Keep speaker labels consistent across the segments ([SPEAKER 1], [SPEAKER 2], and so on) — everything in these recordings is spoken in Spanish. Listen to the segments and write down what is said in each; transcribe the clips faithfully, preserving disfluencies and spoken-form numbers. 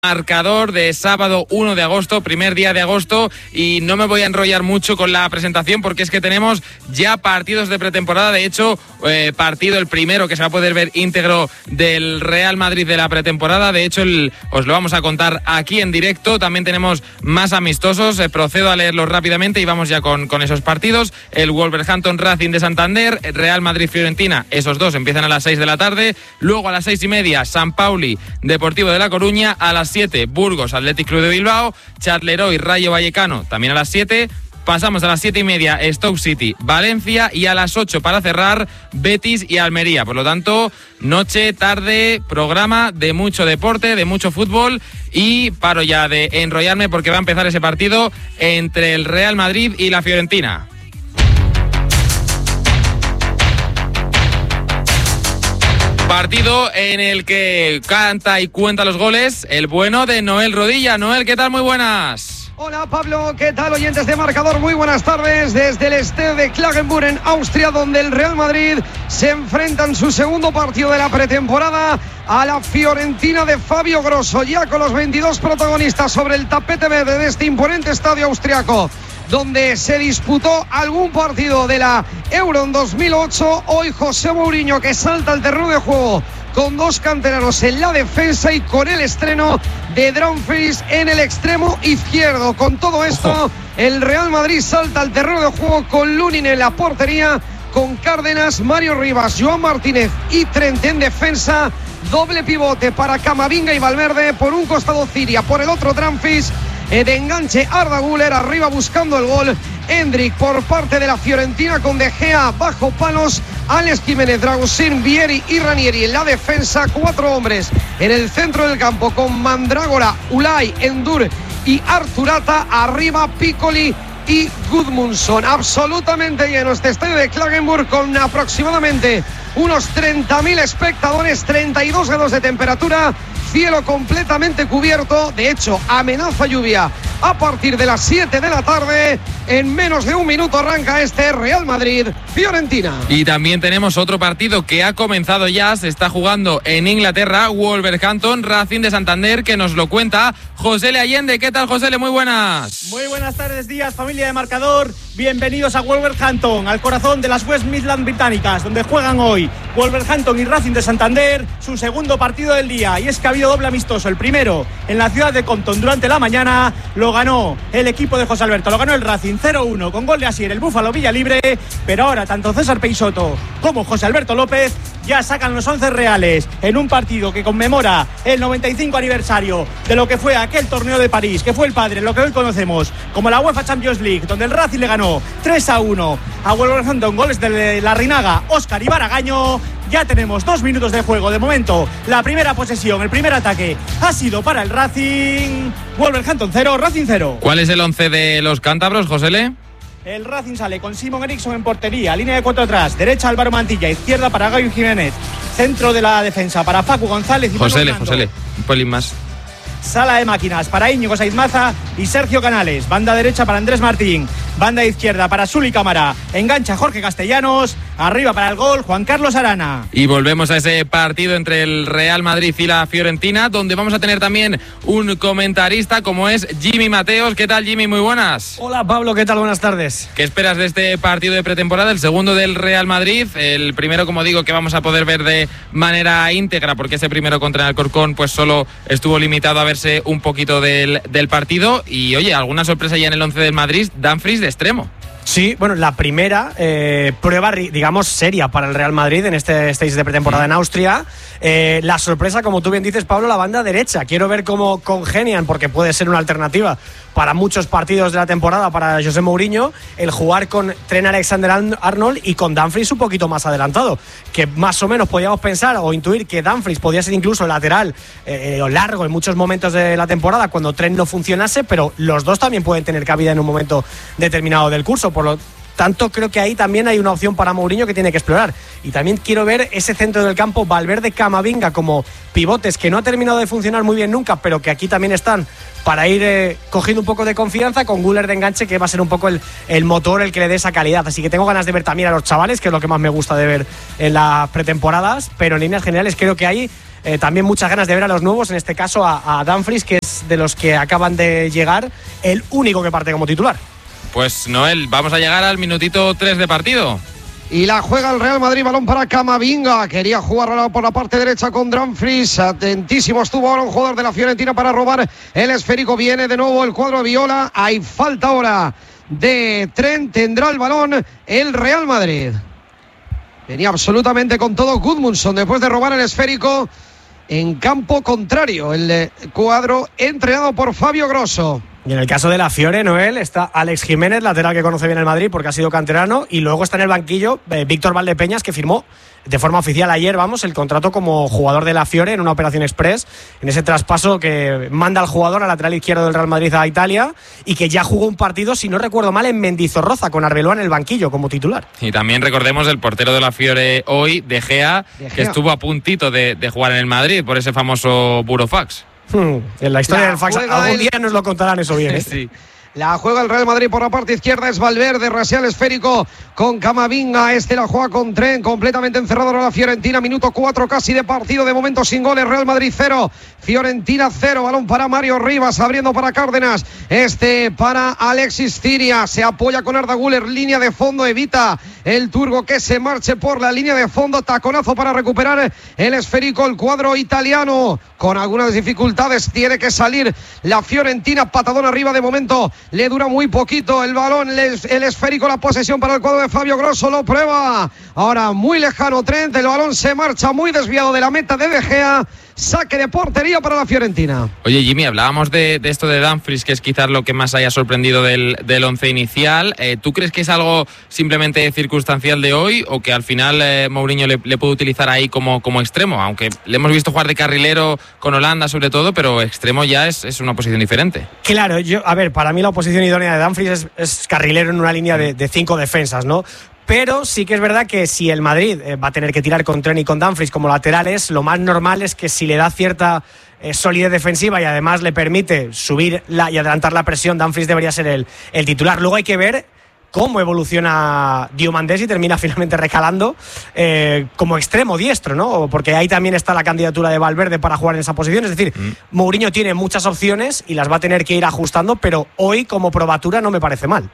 [SPEAKER 1] Marcador de sábado uno de agosto, primer día de agosto, y no me voy a enrollar mucho con la presentación porque es que tenemos ya partidos de pretemporada. De hecho, eh, partido el primero que se va a poder ver íntegro del Real Madrid de la pretemporada. De hecho, el, os lo vamos a contar aquí en directo. También tenemos más amistosos, eh, procedo a leerlos rápidamente y vamos ya con, con esos partidos. El Wolverhampton Racing de Santander, Real Madrid Fiorentina, esos dos empiezan a las seis de la tarde. Luego a las seis y media, San Pauli Deportivo de La Coruña. A las siete, Burgos Athletic Club de Bilbao, Charleroi Rayo Vallecano también a las siete. Pasamos a las siete y media, Stoke City Valencia, y a las ocho para cerrar, Betis y Almería. Por lo tanto, noche, tarde, programa de mucho deporte, de mucho fútbol, y paro ya de enrollarme porque va a empezar ese partido entre el Real Madrid y la Fiorentina. Partido en el que canta y cuenta los goles el bueno de Noel Rodilla. Noel, ¿qué tal? Muy buenas.
[SPEAKER 2] Hola Pablo, ¿qué tal, oyentes de Marcador? Muy buenas tardes desde el estadio de Klagenfurt en Austria, donde el Real Madrid se enfrenta en su segundo partido de la pretemporada a la Fiorentina de Fabio Grosso, ya con los veintidós protagonistas sobre el tapete verde de este imponente estadio austriaco, donde se disputó algún partido de la Euro en dos mil ocho. Hoy José Mourinho, que salta al terreno de juego con dos canteranos en la defensa y con el estreno de Dumfries en el extremo izquierdo. Con todo esto, Ojo. el Real Madrid salta al terreno de juego con Lunin en la portería, con Cárdenas, Mario Rivas, Joan Martínez y Trent en defensa. Doble pivote para Camavinga y Valverde, por un costado Ciria, por el otro Dumfries. De enganche Arda Güler, arriba buscando el gol Hendrik por parte de la Fiorentina, con De Gea bajo palos, Alex Jiménez, Dragusin, Vieri y Ranieri en la defensa. Cuatro hombres en el centro del campo con Mandrágora, Ulay, Endur y Arturata. Arriba Piccoli y Gudmundsson. Absolutamente lleno este estadio de Klagenfurt, con aproximadamente unos treinta mil espectadores, treinta y dos grados de temperatura, cielo completamente cubierto. De hecho, amenaza lluvia a partir de las siete de la tarde. En menos de un minuto arranca este Real Madrid-Fiorentina.
[SPEAKER 1] Y también tenemos otro partido que ha comenzado ya, se está jugando en Inglaterra, Wolverhampton Racing de Santander, que nos lo cuenta José Le Allende. ¿Qué tal, José Le? Muy buenas.
[SPEAKER 3] Muy buenas tardes, días, familia de Marcador. Bienvenidos a Wolverhampton, al corazón de las West Midlands británicas, donde juegan hoy Wolverhampton y Racing de Santander su segundo partido del día. Y es que ha habido doble amistoso. El primero en la ciudad de Compton durante la mañana lo ganó el equipo de José Alberto, lo ganó el Racing cero uno con gol de Asier, el Búfalo Villalibre. Pero ahora tanto César Peixoto como José Alberto López ya sacan los once reales en un partido que conmemora el noventa y cinco aniversario de lo que fue aquel torneo de París, que fue el padre, lo que hoy conocemos como la UEFA Champions League, donde el Racing le ganó tres a uno a Wolverhampton, goles de Larrinaga, Óscar y Baragaño. Ya tenemos dos minutos de juego. De momento, la primera posesión, el primer ataque ha sido para el Racing. Wolverhampton cero, Racing cero.
[SPEAKER 1] ¿Cuál es el once de los cántabros, José Le?
[SPEAKER 3] El Racing sale con Simon Eriksson en portería, línea de cuatro atrás, derecha Álvaro Mantilla, izquierda para Gaby Jiménez, centro de la defensa para Facu González y
[SPEAKER 1] José Le, José Le, un pelín más.
[SPEAKER 3] Sala de máquinas para Íñigo Saiz Maza y Sergio Canales. Banda derecha para Andrés Martín. Banda izquierda para Suli Cámara. Engancha Jorge Castellanos. Arriba para el gol Juan Carlos Arana.
[SPEAKER 1] Y volvemos a ese partido entre el Real Madrid y la Fiorentina, donde vamos a tener también un comentarista como es Jimmy Mateos. ¿Qué tal, Jimmy? Muy buenas.
[SPEAKER 4] Hola, Pablo. ¿Qué tal? Buenas tardes.
[SPEAKER 1] ¿Qué esperas de este partido de pretemporada? El segundo del Real Madrid. El primero, como digo, que vamos a poder ver de manera íntegra, porque ese primero contra el Alcorcón pues solo estuvo limitado a verse un poquito del, del partido. Y oye, alguna sorpresa ya en el once del Madrid, Dumfries de extremo.
[SPEAKER 4] Sí, bueno, la primera eh, prueba, digamos, seria para el Real Madrid en este stage de pretemporada en Austria. Eh, la sorpresa, como tú bien dices, Pablo, la banda derecha. Quiero ver cómo congenian, porque puede ser una alternativa para muchos partidos de la temporada para José Mourinho, el jugar con Trent Alexander-Arnold y con Dumfries un poquito más adelantado, que más o menos podíamos pensar o intuir que Dumfries podía ser incluso lateral eh, o largo en muchos momentos de la temporada cuando Trent no funcionase, pero los dos también pueden tener cabida en un momento determinado del curso. Por lo tanto, creo que ahí también hay una opción para Mourinho que tiene que explorar. Y también quiero ver ese centro del campo, Valverde, Camavinga, como pivotes que no ha terminado de funcionar muy bien nunca, pero que aquí también están para ir eh, cogiendo un poco de confianza, con Güler de enganche, que va a ser un poco el, el motor el que le dé esa calidad. Así que tengo ganas de ver también a los chavales, que es lo que más me gusta de ver en las pretemporadas, pero en líneas generales creo que hay eh, también muchas ganas de ver a los nuevos, en este caso a, a Dumfries, que es de los que acaban de llegar, el único que parte como titular.
[SPEAKER 1] Pues Noel, vamos a llegar al minutito tres de partido.
[SPEAKER 2] Y la juega el Real Madrid, balón para Camavinga, quería jugar por la parte derecha con Dumfries, atentísimo estuvo ahora un jugador de la Fiorentina para robar el esférico, viene de nuevo el cuadro de Viola, hay falta ahora de Trent, tendrá el balón el Real Madrid. Venía absolutamente con todo Gudmundsson después de robar el esférico en campo contrario, el cuadro entrenado por Fabio Grosso.
[SPEAKER 4] Y en el caso de la Fiore, Noel, está Alex Jiménez, lateral que conoce bien el Madrid porque ha sido canterano, y luego está en el banquillo eh, Víctor Valdepeñas, que firmó de forma oficial ayer, vamos, el contrato como jugador de la Fiore en una operación express, en ese traspaso que manda al jugador al lateral izquierdo del Real Madrid a Italia, y que ya jugó un partido, si no recuerdo mal, en Mendizorroza con Arbeloa en el banquillo como titular.
[SPEAKER 1] Y también recordemos el portero de la Fiore hoy, De Gea, De Gea. que estuvo a puntito de, de jugar en el Madrid por ese famoso burofax.
[SPEAKER 4] Hmm, en la historia la del fax algún
[SPEAKER 2] el...
[SPEAKER 4] día nos lo contarán eso bien, ¿eh?
[SPEAKER 1] Sí.
[SPEAKER 2] La juega el Real Madrid por la parte izquierda, es Valverde, rasea el esférico con Camavinga, este la juega con Trent, completamente encerrado ahora la Fiorentina, minuto cuatro casi de partido, de momento sin goles, Real Madrid cero, Fiorentina cero, balón para Mario Rivas, abriendo para Cárdenas, este para Alexis Ciria, se apoya con Arda Güler, línea de fondo, evita el turco que se marche por la línea de fondo, taconazo para recuperar el esférico, el cuadro italiano, con algunas dificultades, tiene que salir la Fiorentina, patadón arriba de momento, le dura muy poquito el balón, el esférico, la posesión para el cuadro de Fabio Grosso, lo prueba, ahora muy lejano Trent, el balón se marcha muy desviado de la meta de De Gea, saque de portería para la Fiorentina.
[SPEAKER 1] Oye, Jimmy, hablábamos de, de esto de Dumfries, que es quizás lo que más haya sorprendido del, del once inicial. Eh, ¿Tú crees que es algo simplemente circunstancial de hoy o que al final eh, Mourinho le, le puede utilizar ahí como, como extremo? Aunque le hemos visto jugar de carrilero con Holanda sobre todo, pero extremo ya es, es una posición diferente.
[SPEAKER 4] Claro, yo, a ver, para mí la posición idónea de Dumfries es, es carrilero en una línea de, de cinco defensas, ¿no? Pero sí que es verdad que si el Madrid eh, va a tener que tirar con Trent y con Dumfries como laterales, lo más normal es que si le da cierta eh, solidez defensiva y además le permite subir la, y adelantar la presión, Dumfries debería ser el, el titular. Luego hay que ver cómo evoluciona Diomandés y termina finalmente recalando eh, como extremo diestro, ¿no? Porque ahí también está la candidatura de Valverde para jugar en esa posición. Es decir, mm. Mourinho tiene muchas opciones y las va a tener que ir ajustando, pero hoy como probatura no me parece mal.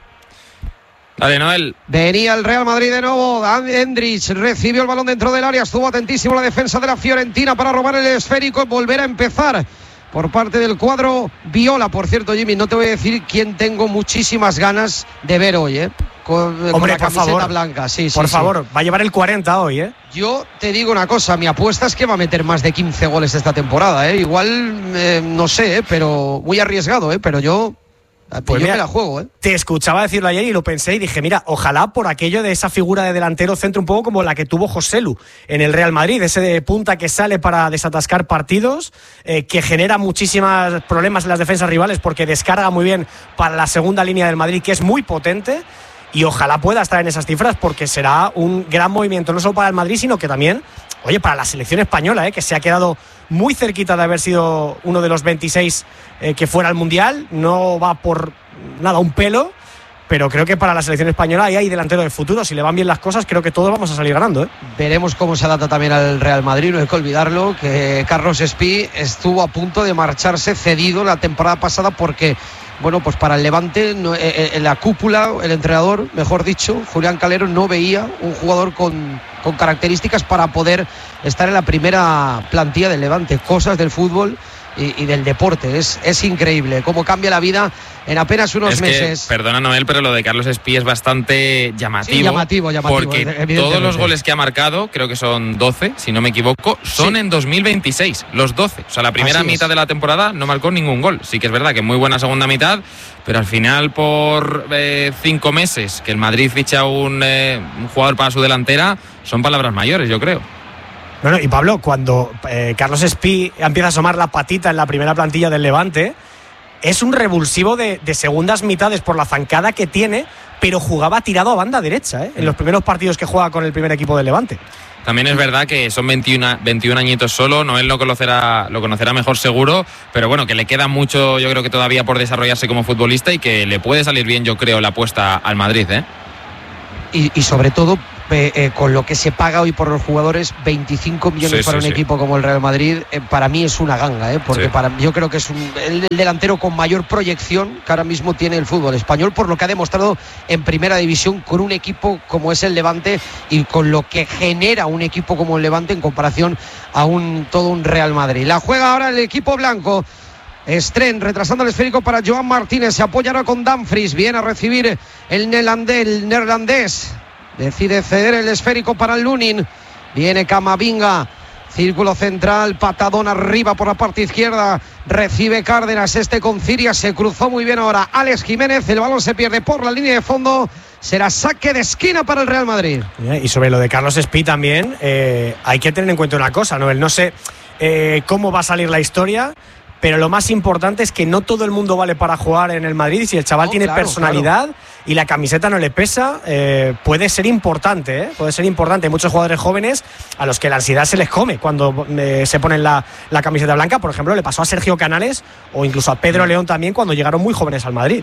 [SPEAKER 1] Dale, Noel.
[SPEAKER 2] Venía el Real Madrid de nuevo, Endrich recibió el balón dentro del área, estuvo atentísimo la defensa de la Fiorentina para robar el esférico y volver a empezar por parte del cuadro Viola. Por cierto, Jimmy, no te voy a decir quién tengo muchísimas ganas de ver hoy, ¿eh? Con,
[SPEAKER 4] Hombre,
[SPEAKER 2] con la
[SPEAKER 4] por
[SPEAKER 2] camiseta
[SPEAKER 4] favor,
[SPEAKER 2] blanca. Sí,
[SPEAKER 4] por
[SPEAKER 2] sí,
[SPEAKER 4] favor,
[SPEAKER 2] sí.
[SPEAKER 4] Va a llevar el cuarenta hoy, ¿eh?
[SPEAKER 2] Yo te digo una cosa, mi apuesta es que va a meter más de quince goles esta temporada, ¿eh? Igual, eh, no sé, ¿eh? Pero muy arriesgado, ¿eh? Pero yo... Pues yo mira, me la juego, ¿eh?
[SPEAKER 4] Te escuchaba decirlo ayer y lo pensé y dije, mira, ojalá por aquello de esa figura de delantero centro un poco como la que tuvo Joselu en el Real Madrid, ese de punta que sale para desatascar partidos, eh, que genera muchísimos problemas en las defensas rivales porque descarga muy bien para la segunda línea del Madrid, que es muy potente, y ojalá pueda estar en esas cifras porque será un gran movimiento, no solo para el Madrid, sino que también, oye, para la selección española, ¿eh? Que se ha quedado muy cerquita de haber sido uno de los veintiséis eh, que fuera al Mundial. No va por nada un pelo, pero creo que para la selección española ahí hay delantero de futuro. Si le van bien las cosas, creo que todos vamos a salir ganando, ¿eh?
[SPEAKER 2] Veremos cómo se adapta también al Real Madrid. No hay que olvidarlo, que Carlos Espí estuvo a punto de marcharse cedido la temporada pasada porque, bueno, pues para el Levante, no, eh, en la cúpula, el entrenador, mejor dicho, Julián Calero, no veía un jugador con, con características para poder estar en la primera plantilla del Levante. Cosas del fútbol y, y del deporte. Es, es increíble cómo cambia la vida en apenas unos
[SPEAKER 1] es
[SPEAKER 2] meses.
[SPEAKER 1] Que, perdona, Noel, pero lo de Carlos Espí es bastante llamativo.
[SPEAKER 2] Sí, llamativo, llamativo.
[SPEAKER 1] Porque todos los goles que ha marcado, creo que son doce, si no me equivoco, son sí. en dos mil veintiséis, los doce. O sea, la primera Así mitad es. de la temporada no marcó ningún gol. Sí que es verdad que muy buena segunda mitad, pero al final por eh, cinco meses que el Madrid ficha un, eh, un jugador para su delantera, son palabras mayores, yo creo.
[SPEAKER 4] Bueno, y Pablo, cuando eh, Carlos Espí empieza a asomar la patita en la primera plantilla del Levante, es un revulsivo de, de segundas mitades por la zancada que tiene, pero jugaba tirado a banda derecha, ¿eh? En los primeros partidos que juega con el primer equipo del Levante.
[SPEAKER 1] También es verdad que son veintiuno, veintiún añitos solo, Noel lo conocerá, lo conocerá mejor seguro, pero bueno, que le queda mucho, yo creo que todavía por desarrollarse como futbolista y que le puede salir bien, yo creo, la apuesta al Madrid, ¿eh?
[SPEAKER 2] Y, y sobre todo eh, eh, con lo que se paga hoy por los jugadores, veinticinco millones
[SPEAKER 1] sí,
[SPEAKER 2] para
[SPEAKER 1] sí,
[SPEAKER 2] un
[SPEAKER 1] sí.
[SPEAKER 2] equipo como el Real Madrid, eh, para mí es una ganga, eh, porque
[SPEAKER 1] sí.
[SPEAKER 2] para yo creo que es un, el, el delantero con mayor proyección que ahora mismo tiene el fútbol español, por lo que ha demostrado en primera división con un equipo como es el Levante y con lo que genera un equipo como el Levante en comparación a un todo un Real Madrid. La juega ahora el equipo blanco. Stren retrasando el esférico para Joan Martínez, se apoya ahora con Dumfries, viene a recibir el neerlandés, el neerlandés. Decide ceder el esférico para Lunin. Viene Camavinga. Círculo central, patadón arriba por la parte izquierda. Recibe Cárdenas, este con Ciria. Se cruzó muy bien ahora Alex Jiménez. El balón se pierde por la línea de fondo. Será saque de esquina para el Real Madrid.
[SPEAKER 4] Y sobre lo de Carlos Espí también, eh, hay que tener en cuenta una cosa, Noel. No sé eh, cómo va a salir la historia, pero lo más importante es que no todo el mundo vale para jugar en el Madrid. Si el chaval
[SPEAKER 2] no,
[SPEAKER 4] tiene
[SPEAKER 2] claro,
[SPEAKER 4] personalidad
[SPEAKER 2] claro.
[SPEAKER 4] y la camiseta no le pesa, eh, puede ser importante, ¿eh? Puede ser importante. Hay muchos jugadores jóvenes a los que la ansiedad se les come cuando eh, se ponen la, la camiseta blanca. Por ejemplo, le pasó a Sergio Canales o incluso a Pedro León también cuando llegaron muy jóvenes al Madrid,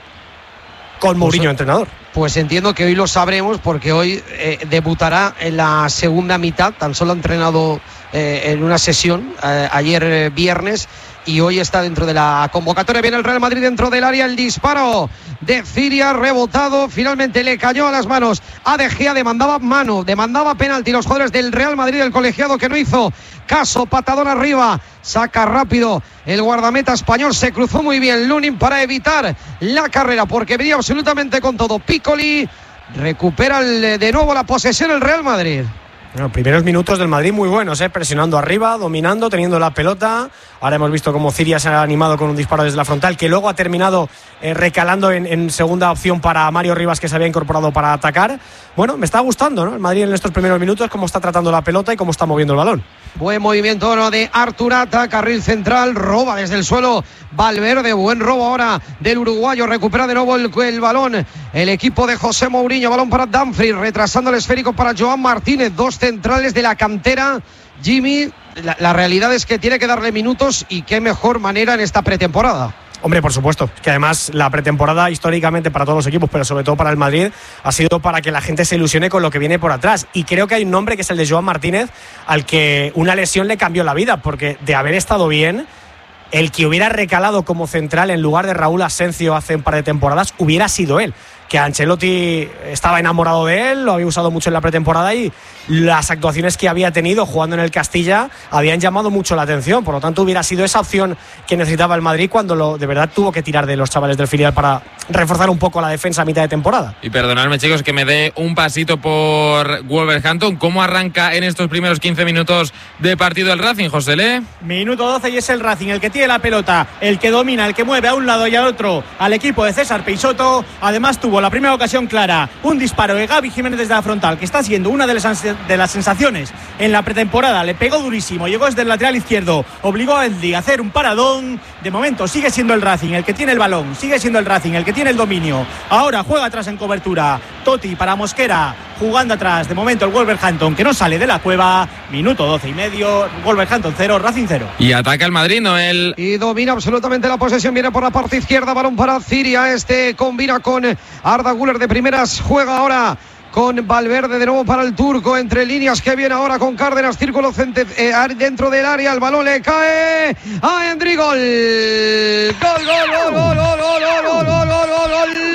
[SPEAKER 4] con Mourinho
[SPEAKER 2] pues,
[SPEAKER 4] entrenador.
[SPEAKER 2] Pues entiendo que hoy lo sabremos, porque hoy eh, debutará en la segunda mitad. Tan solo ha entrenado eh, en una sesión eh, ayer eh, viernes, y hoy está dentro de la convocatoria. Viene el Real Madrid dentro del área, el disparo de Ciria, rebotado, finalmente le cayó a las manos a De Gea, demandaba mano, demandaba penalti. Los jugadores del Real Madrid, el colegiado, que no hizo caso, patadón arriba, saca rápido el guardameta español, se cruzó muy bien Lunin para evitar la carrera, porque venía absolutamente con todo. Piccoli recupera el, de nuevo la posesión el Real Madrid.
[SPEAKER 4] Bueno, primeros minutos del Madrid muy buenos, ¿eh? Presionando arriba, dominando, teniendo la pelota. Ahora hemos visto cómo Ciria se ha animado con un disparo desde la frontal, que luego ha terminado eh, recalando en, en segunda opción para Mario Rivas, que se había incorporado para atacar. Bueno, me está gustando, ¿no? El Madrid en estos primeros minutos, cómo está tratando la pelota y cómo está moviendo el balón.
[SPEAKER 2] Buen movimiento, ¿no?, de Arturata, carril central, roba desde el suelo Valverde, buen robo ahora del uruguayo, recupera de nuevo el, el balón el equipo de José Mourinho, balón para Dumfries, retrasando el esférico para Joan Martínez, dos centrales de la cantera. Jimmy, la, la realidad es que tiene que darle minutos, y qué mejor manera en esta pretemporada.
[SPEAKER 4] Hombre, por supuesto, que además la pretemporada históricamente para todos los equipos, pero sobre todo para el Madrid, ha sido para que la gente se ilusione con lo que viene por atrás. Y creo que hay un nombre que es el de Joan Martínez, al que una lesión le cambió la vida, porque de haber estado bien, el que hubiera recalado como central en lugar de Raúl Asencio hace un par de temporadas hubiera sido él. Que Ancelotti estaba enamorado de él, lo había usado mucho en la pretemporada, y las actuaciones que había tenido jugando en el Castilla habían llamado mucho la atención. Por lo tanto, hubiera sido esa opción que necesitaba el Madrid cuando lo, de verdad tuvo que tirar de los chavales del filial para reforzar un poco la defensa a mitad de temporada.
[SPEAKER 1] Y perdonadme, chicos, que me dé un pasito por Wolverhampton. ¿Cómo arranca en estos primeros quince minutos de partido el Racing, José Le?
[SPEAKER 3] Minuto doce y es el Racing el que tiene la pelota, el que domina, el que mueve a un lado y al otro al equipo de César Peixoto. Además tuvo la primera ocasión clara, un disparo de Gaby Jiménez desde la frontal, que está siendo una de las, de las sensaciones en la pretemporada. Le pegó durísimo, llegó desde el lateral izquierdo, obligó a Eldi a hacer un paradón. De momento sigue siendo el Racing el que tiene el balón, sigue siendo el Racing el que tiene el dominio. Ahora juega atrás en cobertura Totti para Mosquera, jugando atrás de momento el Wolverhampton, que no sale de la cueva. Minuto doce y medio, Wolverhampton cero, Racing cero.
[SPEAKER 1] Y ataca el Madrid, Noel.
[SPEAKER 2] Y domina absolutamente la posesión, viene por la parte izquierda, balón para Ciria, este combina con Arda Güler de primeras, juega ahora con Valverde de nuevo para el turco, entre líneas, que viene ahora con Cárdenas, círculo cente, eh, dentro del área, el balón le cae a Endri, gol, gol, gol, gol, gol, gol, gol, gol, gol, gol, gol,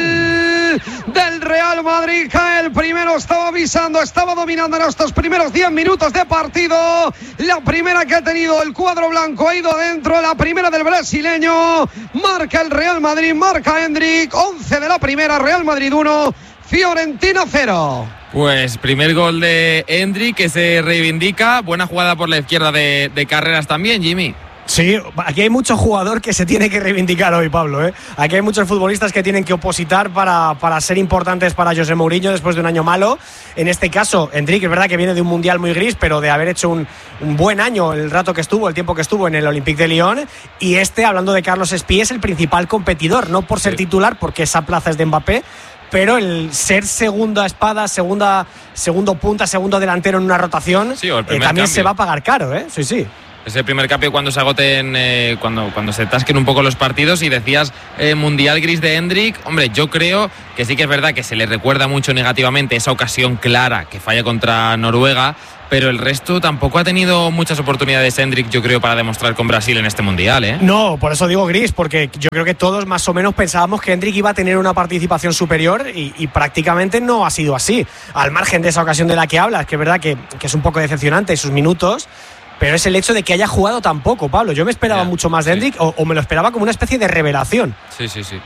[SPEAKER 2] gol del Real Madrid. Cae el primero, estaba avisando, estaba dominando en estos primeros diez minutos de partido. La primera que ha tenido el cuadro blanco ha ido adentro, la primera del brasileño. Marca el Real Madrid, marca Endrick, once de la primera, Real Madrid uno, Fiorentina cero.
[SPEAKER 1] Pues primer gol de Endrick, que se reivindica. Buena jugada por la izquierda de, de Carreras también, Jimmy.
[SPEAKER 4] Sí, aquí hay mucho jugador que se tiene que reivindicar hoy, Pablo, ¿eh? Aquí hay muchos futbolistas que tienen que opositar para, para ser importantes para José Mourinho después de un año malo. En este caso, Endrick es verdad que viene de un mundial muy gris, pero de haber hecho un, un buen año el rato que estuvo, el tiempo que estuvo en el Olympique de Lyon. Y este, hablando de Carlos Espí, es el principal competidor, no por ser
[SPEAKER 1] sí.
[SPEAKER 4] titular, porque esa plaza es de Mbappé, pero el ser segunda espada, segunda, segundo punta, segundo delantero en una rotación,
[SPEAKER 1] sí, o el
[SPEAKER 4] eh,
[SPEAKER 1] primer
[SPEAKER 4] también
[SPEAKER 1] cambio.
[SPEAKER 4] se va a pagar caro, ¿eh? Sí, sí.
[SPEAKER 1] ese primer cambio cuando se agoten, eh, cuando, cuando se tasquen un poco los partidos. Y decías eh, Mundial gris de Hendrik. Hombre, yo creo que sí que es verdad que se le recuerda mucho negativamente esa ocasión clara que falla contra Noruega, pero el resto tampoco ha tenido muchas oportunidades Hendrik, yo creo, para demostrar con Brasil en este Mundial, ¿eh?
[SPEAKER 4] No, por eso digo gris, porque yo creo que todos más o menos pensábamos que Hendrik iba a tener una participación superior y, y prácticamente no ha sido así. Al margen de esa ocasión de la que hablas, que es verdad que, que es un poco decepcionante sus minutos, pero es el hecho de que haya jugado tan poco, Pablo. Yo me esperaba yeah, mucho más de sí. Hendrik, o, o me lo esperaba como una especie de revelación.
[SPEAKER 1] Sí, sí, sí.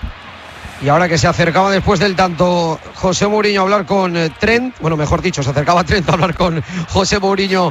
[SPEAKER 2] Y ahora que se acercaba después del tanto José Mourinho a hablar con eh, Trent, bueno, mejor dicho, se acercaba Trent a hablar con José Mourinho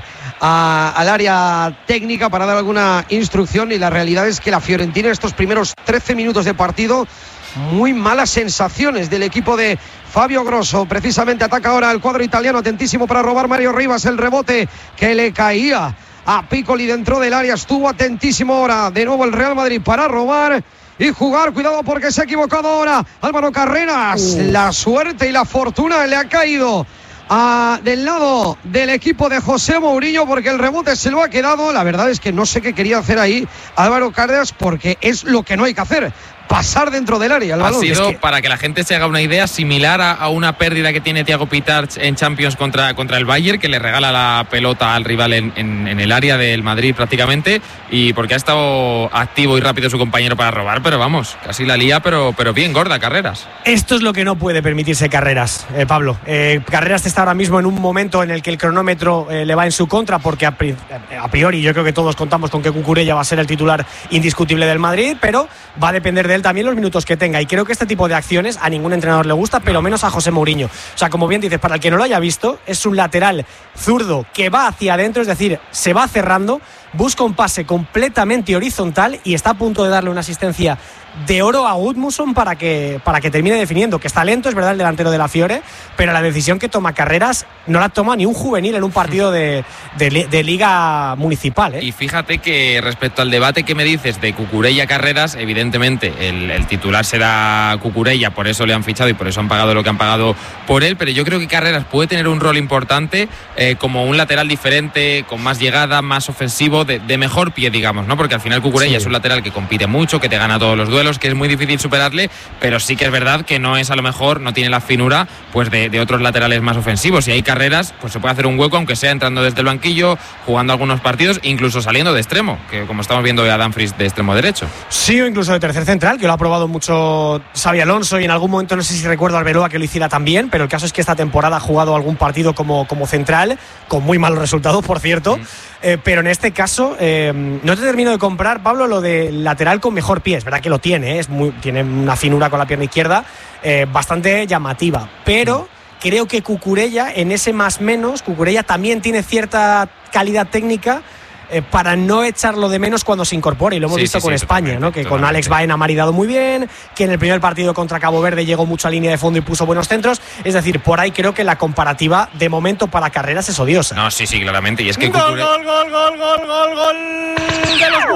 [SPEAKER 2] a, al área técnica para dar alguna instrucción, y la realidad es que la Fiorentina, estos primeros trece minutos de partido, muy malas sensaciones del equipo de Fabio Grosso. Precisamente ataca ahora el cuadro italiano, atentísimo para robar Mario Rivas, el rebote que le caía a Piccoli dentro del área, estuvo atentísimo ahora de nuevo el Real Madrid para robar y jugar. Cuidado porque se ha equivocado ahora Álvaro Carreras. Uh. La suerte y la fortuna le ha caído a, del lado del equipo de José Mourinho, porque el rebote se lo ha quedado. La verdad es que no sé qué quería hacer ahí Álvaro Carreras, porque es lo que no hay que hacer, pasar dentro del área. El
[SPEAKER 1] ha
[SPEAKER 2] balón.
[SPEAKER 1] sido,
[SPEAKER 2] es que...
[SPEAKER 1] para que la gente se haga una idea, similar a, a una pérdida que tiene Thiago Pitarch en Champions contra, contra el Bayern, que le regala la pelota al rival en, en, en el área del Madrid prácticamente, y porque ha estado activo y rápido su compañero para robar, pero vamos, casi la lía, pero, pero bien gorda Carreras.
[SPEAKER 4] Esto es lo que no puede permitirse Carreras, eh, Pablo. Eh, Carreras está ahora mismo en un momento en el que el cronómetro eh, le va en su contra, porque a, pri a priori yo creo que todos contamos con que Cucurella va a ser el titular indiscutible del Madrid, pero va a depender de él también los minutos que tenga, y creo que este tipo de acciones a ningún entrenador le gusta, pero menos a José Mourinho. O sea, como bien dices, para el que no lo haya visto, es un lateral zurdo que va hacia adentro, es decir, se va cerrando, busca un pase completamente horizontal y está a punto de darle una asistencia de oro a Gudmundsson para que, para que termine definiendo, que está lento, es verdad, el delantero de la Fiore, pero la decisión que toma Carreras no la toma ni un juvenil en un partido de, de, de liga municipal, ¿eh?
[SPEAKER 1] Y fíjate que respecto al debate que me dices de Cucurella Carreras, evidentemente el, el titular será Cucurella, por eso le han fichado y por eso han pagado lo que han pagado por él, pero yo creo que Carreras puede tener un rol importante eh, como un lateral diferente, con más llegada, más ofensivo, de, de mejor pie, digamos, ¿no? Porque al final Cucurella sí. es un lateral que compite mucho, que te gana todos los duelos, que es muy difícil superarle, pero sí que es verdad que no es, a lo mejor no tiene la finura pues de, de otros laterales más ofensivos, y hay Carreras, pues se puede hacer un hueco, aunque sea entrando desde el banquillo, jugando algunos partidos, incluso saliendo de extremo, que como estamos viendo a Dumfries de extremo derecho.
[SPEAKER 4] Sí, o incluso de tercer central, que lo ha probado mucho Xabi Alonso, y en algún momento no sé si recuerdo a Arbeloa que lo hiciera también, pero el caso es que esta temporada ha jugado algún partido como, como central, con muy malos resultados, por cierto. Mm. Eh, pero en este caso eh, no te termino de comprar, Pablo, lo de lateral con mejor pie. Es verdad que lo tiene, ¿eh? es muy, tiene una finura con la pierna izquierda eh, bastante llamativa, pero creo que Cucurella, en ese más menos, Cucurella también tiene cierta calidad técnica eh, para no echarlo de menos cuando se incorpore, y lo hemos sí, visto sí, con sí, España, ¿no? Que con Alex Baena ha maridado muy bien, que en el primer partido contra Cabo Verde llegó mucho a línea de fondo y puso buenos centros. Es decir, por ahí creo que la comparativa de momento para Carreras es odiosa.
[SPEAKER 1] No, sí, sí, claramente, y es que
[SPEAKER 3] gol,
[SPEAKER 1] Cucure...
[SPEAKER 3] gol, gol, gol, gol, gol, gol de los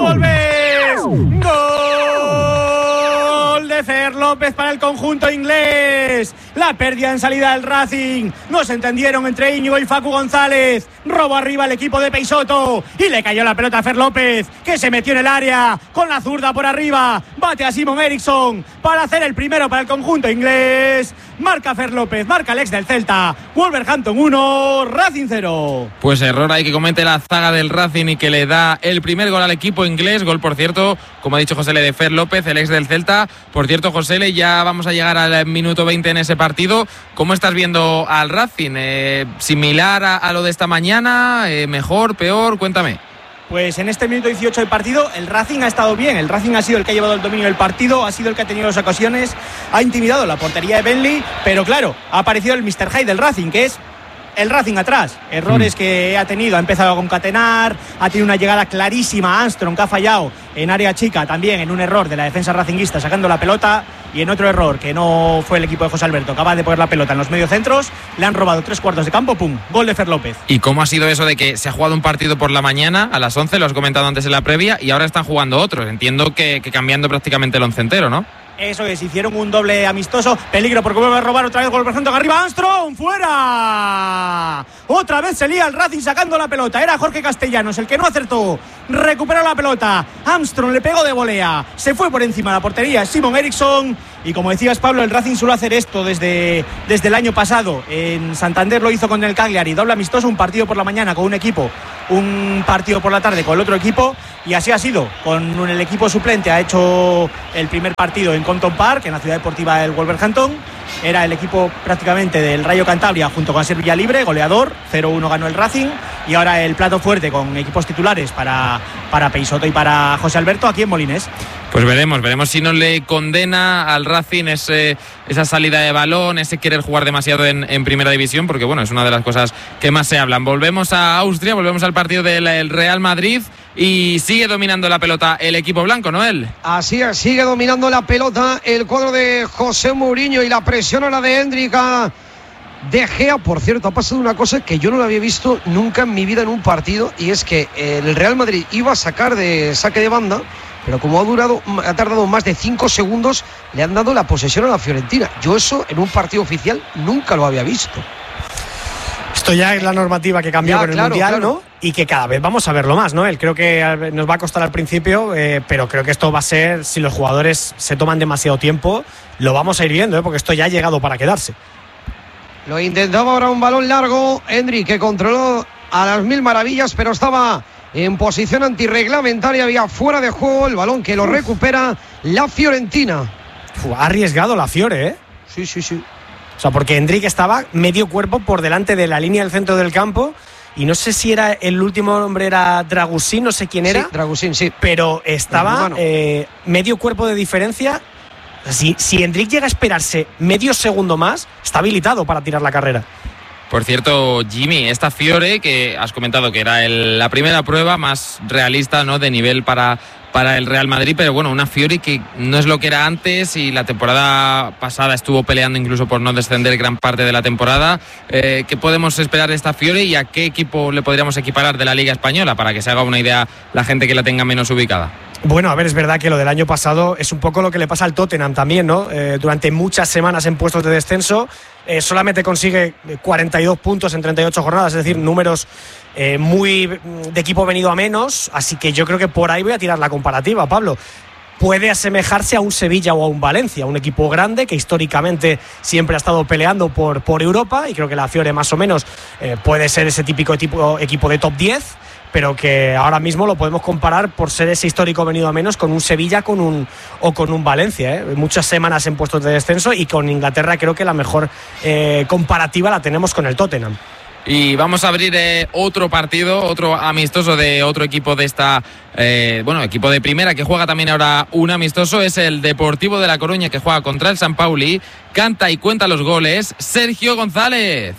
[SPEAKER 3] Wolves. Gol de Fer López para el conjunto inglés. La pérdida en salida del Racing. No se entendieron entre Íñigo y Facu González. Robo arriba el equipo de Peixoto y le cayó la pelota a Fer López, que se metió en el área con la zurda por arriba. Bate a Simon Eriksson para hacer el primero para el conjunto inglés. Marca Fer López, marca el ex del Celta. Wolverhampton uno, Racing cero.
[SPEAKER 1] Pues error hay que comete la zaga del Racing y que le da el primer gol al equipo inglés. Gol, por cierto, como ha dicho Josele, de Fer López, el ex del Celta. Por cierto, Josele, ya vamos a llegar al minuto veinte en ese partido. ¿Cómo estás viendo al Racing? Eh, ¿Similar a, a lo de esta mañana? Eh, ¿Mejor, peor? Cuéntame.
[SPEAKER 3] Pues en este minuto dieciocho del partido el Racing ha estado bien, el Racing ha sido el que ha llevado el dominio del partido, ha sido el que ha tenido las ocasiones, ha intimidado la portería de Benley, pero claro, ha aparecido el mister Hyde del Racing, que es el Racing atrás, errores mm. que ha tenido, ha empezado a concatenar, ha tenido una llegada clarísima a Armstrong, que ha fallado en área chica también, en un error de la defensa racinguista sacando la pelota, y en otro error que no fue el equipo de José Alberto, acaba de poner la pelota en los mediocentros, le han robado tres cuartos de campo, pum, gol de Fer López.
[SPEAKER 1] ¿Y cómo ha sido eso de que se ha jugado un partido por la mañana a las once, lo has comentado antes en la previa, y ahora están jugando otros? Entiendo que, que cambiando prácticamente el once entero, ¿no?
[SPEAKER 3] Eso es, hicieron un doble amistoso. Peligro porque vuelve a robar otra vez Wolverhampton. Arriba Armstrong, fuera. Otra vez se lía el Racing sacando la pelota. Era Jorge Castellanos el que no acertó recuperó la pelota, Armstrong le pegó de volea, se fue por encima de la portería Simon Eriksson. Y como decías, Pablo, el Racing suele hacer esto desde, desde el año pasado. En Santander lo hizo con el Cagliari, doble amistoso, un partido por la mañana con un equipo, un partido por la tarde con el otro equipo, y así ha sido. Con el equipo suplente ha hecho el primer partido en Compton Park, en la ciudad deportiva del Wolverhampton. Era el equipo prácticamente del Rayo Cantabria junto con Ser Villalibre, goleador, cero uno ganó el Racing, y ahora el plato fuerte con equipos titulares para, para Peixoto y para José Alberto aquí en Molines.
[SPEAKER 1] Pues veremos, veremos si no le condena al Racing ese, esa salida de balón, ese querer jugar demasiado en, en primera división, porque bueno, es una de las cosas que más se hablan. Volvemos a Austria, volvemos al partido del Real Madrid y sigue dominando la pelota el equipo blanco, Noel.
[SPEAKER 2] Así es, sigue dominando la pelota el cuadro de José Mourinho y la presión a la de Hendrika. De Gea, por cierto, ha pasado una cosa que yo no la había visto nunca en mi vida en un partido, y es que el Real Madrid iba a sacar de saque de banda, pero como ha durado, ha tardado más de cinco segundos, le han dado la posesión a la Fiorentina. Yo eso en un partido oficial nunca lo había visto.
[SPEAKER 4] Esto ya es la normativa que cambió ya, con el
[SPEAKER 2] claro,
[SPEAKER 4] Mundial,
[SPEAKER 2] claro.
[SPEAKER 4] ¿no? Y que cada vez vamos a verlo más, ¿no? Él creo que nos va a costar al principio, eh, pero creo que esto va a ser, si los jugadores se toman demasiado tiempo, lo vamos a ir viendo, ¿eh? Porque esto ya ha llegado para quedarse.
[SPEAKER 2] Lo intentaba ahora un balón largo, Henry, que controló a las mil maravillas, pero estaba en posición antirreglamentaria, había fuera de juego el balón que lo recupera la Fiorentina.
[SPEAKER 4] Uf, ha arriesgado la Fiore, ¿eh?
[SPEAKER 2] Sí, sí, sí.
[SPEAKER 4] O sea, porque Enrique estaba medio cuerpo por delante de la línea del centro del campo, y no sé si era el último hombre, era Dragusín, no sé quién era.
[SPEAKER 2] Sí, Dragusín, sí.
[SPEAKER 4] Pero estaba eh, medio cuerpo de diferencia. Si, si Hendrik llega a esperarse medio segundo más, está habilitado para tirar la carrera.
[SPEAKER 1] Por cierto, Jimmy, esta Fiore, que has comentado que era el, la primera prueba más realista, ¿no?, de nivel para, para el Real Madrid, pero bueno, una Fiore que no es lo que era antes, y la temporada pasada estuvo peleando incluso por no descender gran parte de la temporada. Eh, ¿Qué podemos esperar de esta Fiore y a qué equipo le podríamos equiparar de la Liga Española, para que se haga una idea la gente que la tenga menos ubicada?
[SPEAKER 4] Bueno, a ver, es verdad que lo del año pasado es un poco lo que le pasa al Tottenham también, ¿no? Eh, durante muchas semanas en puestos de descenso, eh, solamente consigue cuarenta y dos puntos en treinta y ocho jornadas, es decir, números eh, muy de equipo venido a menos, así que yo creo que por ahí voy a tirar la comparativa, Pablo. Puede asemejarse a un Sevilla o a un Valencia, un equipo grande que históricamente siempre ha estado peleando por, por Europa, y creo que la Fiore más o menos eh, puede ser ese típico tipo, equipo de top diez, pero que ahora mismo lo podemos comparar, por ser ese histórico venido a menos, con un Sevilla con un, o con un Valencia, ¿eh? Muchas semanas en puestos de descenso, y con Inglaterra creo que la mejor eh, comparativa la tenemos con el Tottenham.
[SPEAKER 1] Y vamos a abrir eh, otro partido, otro amistoso de otro equipo de esta, eh, bueno, equipo de primera que juega también ahora un amistoso. Es el Deportivo de La Coruña, que juega contra el San Pauli. Canta y cuenta los goles Sergio González.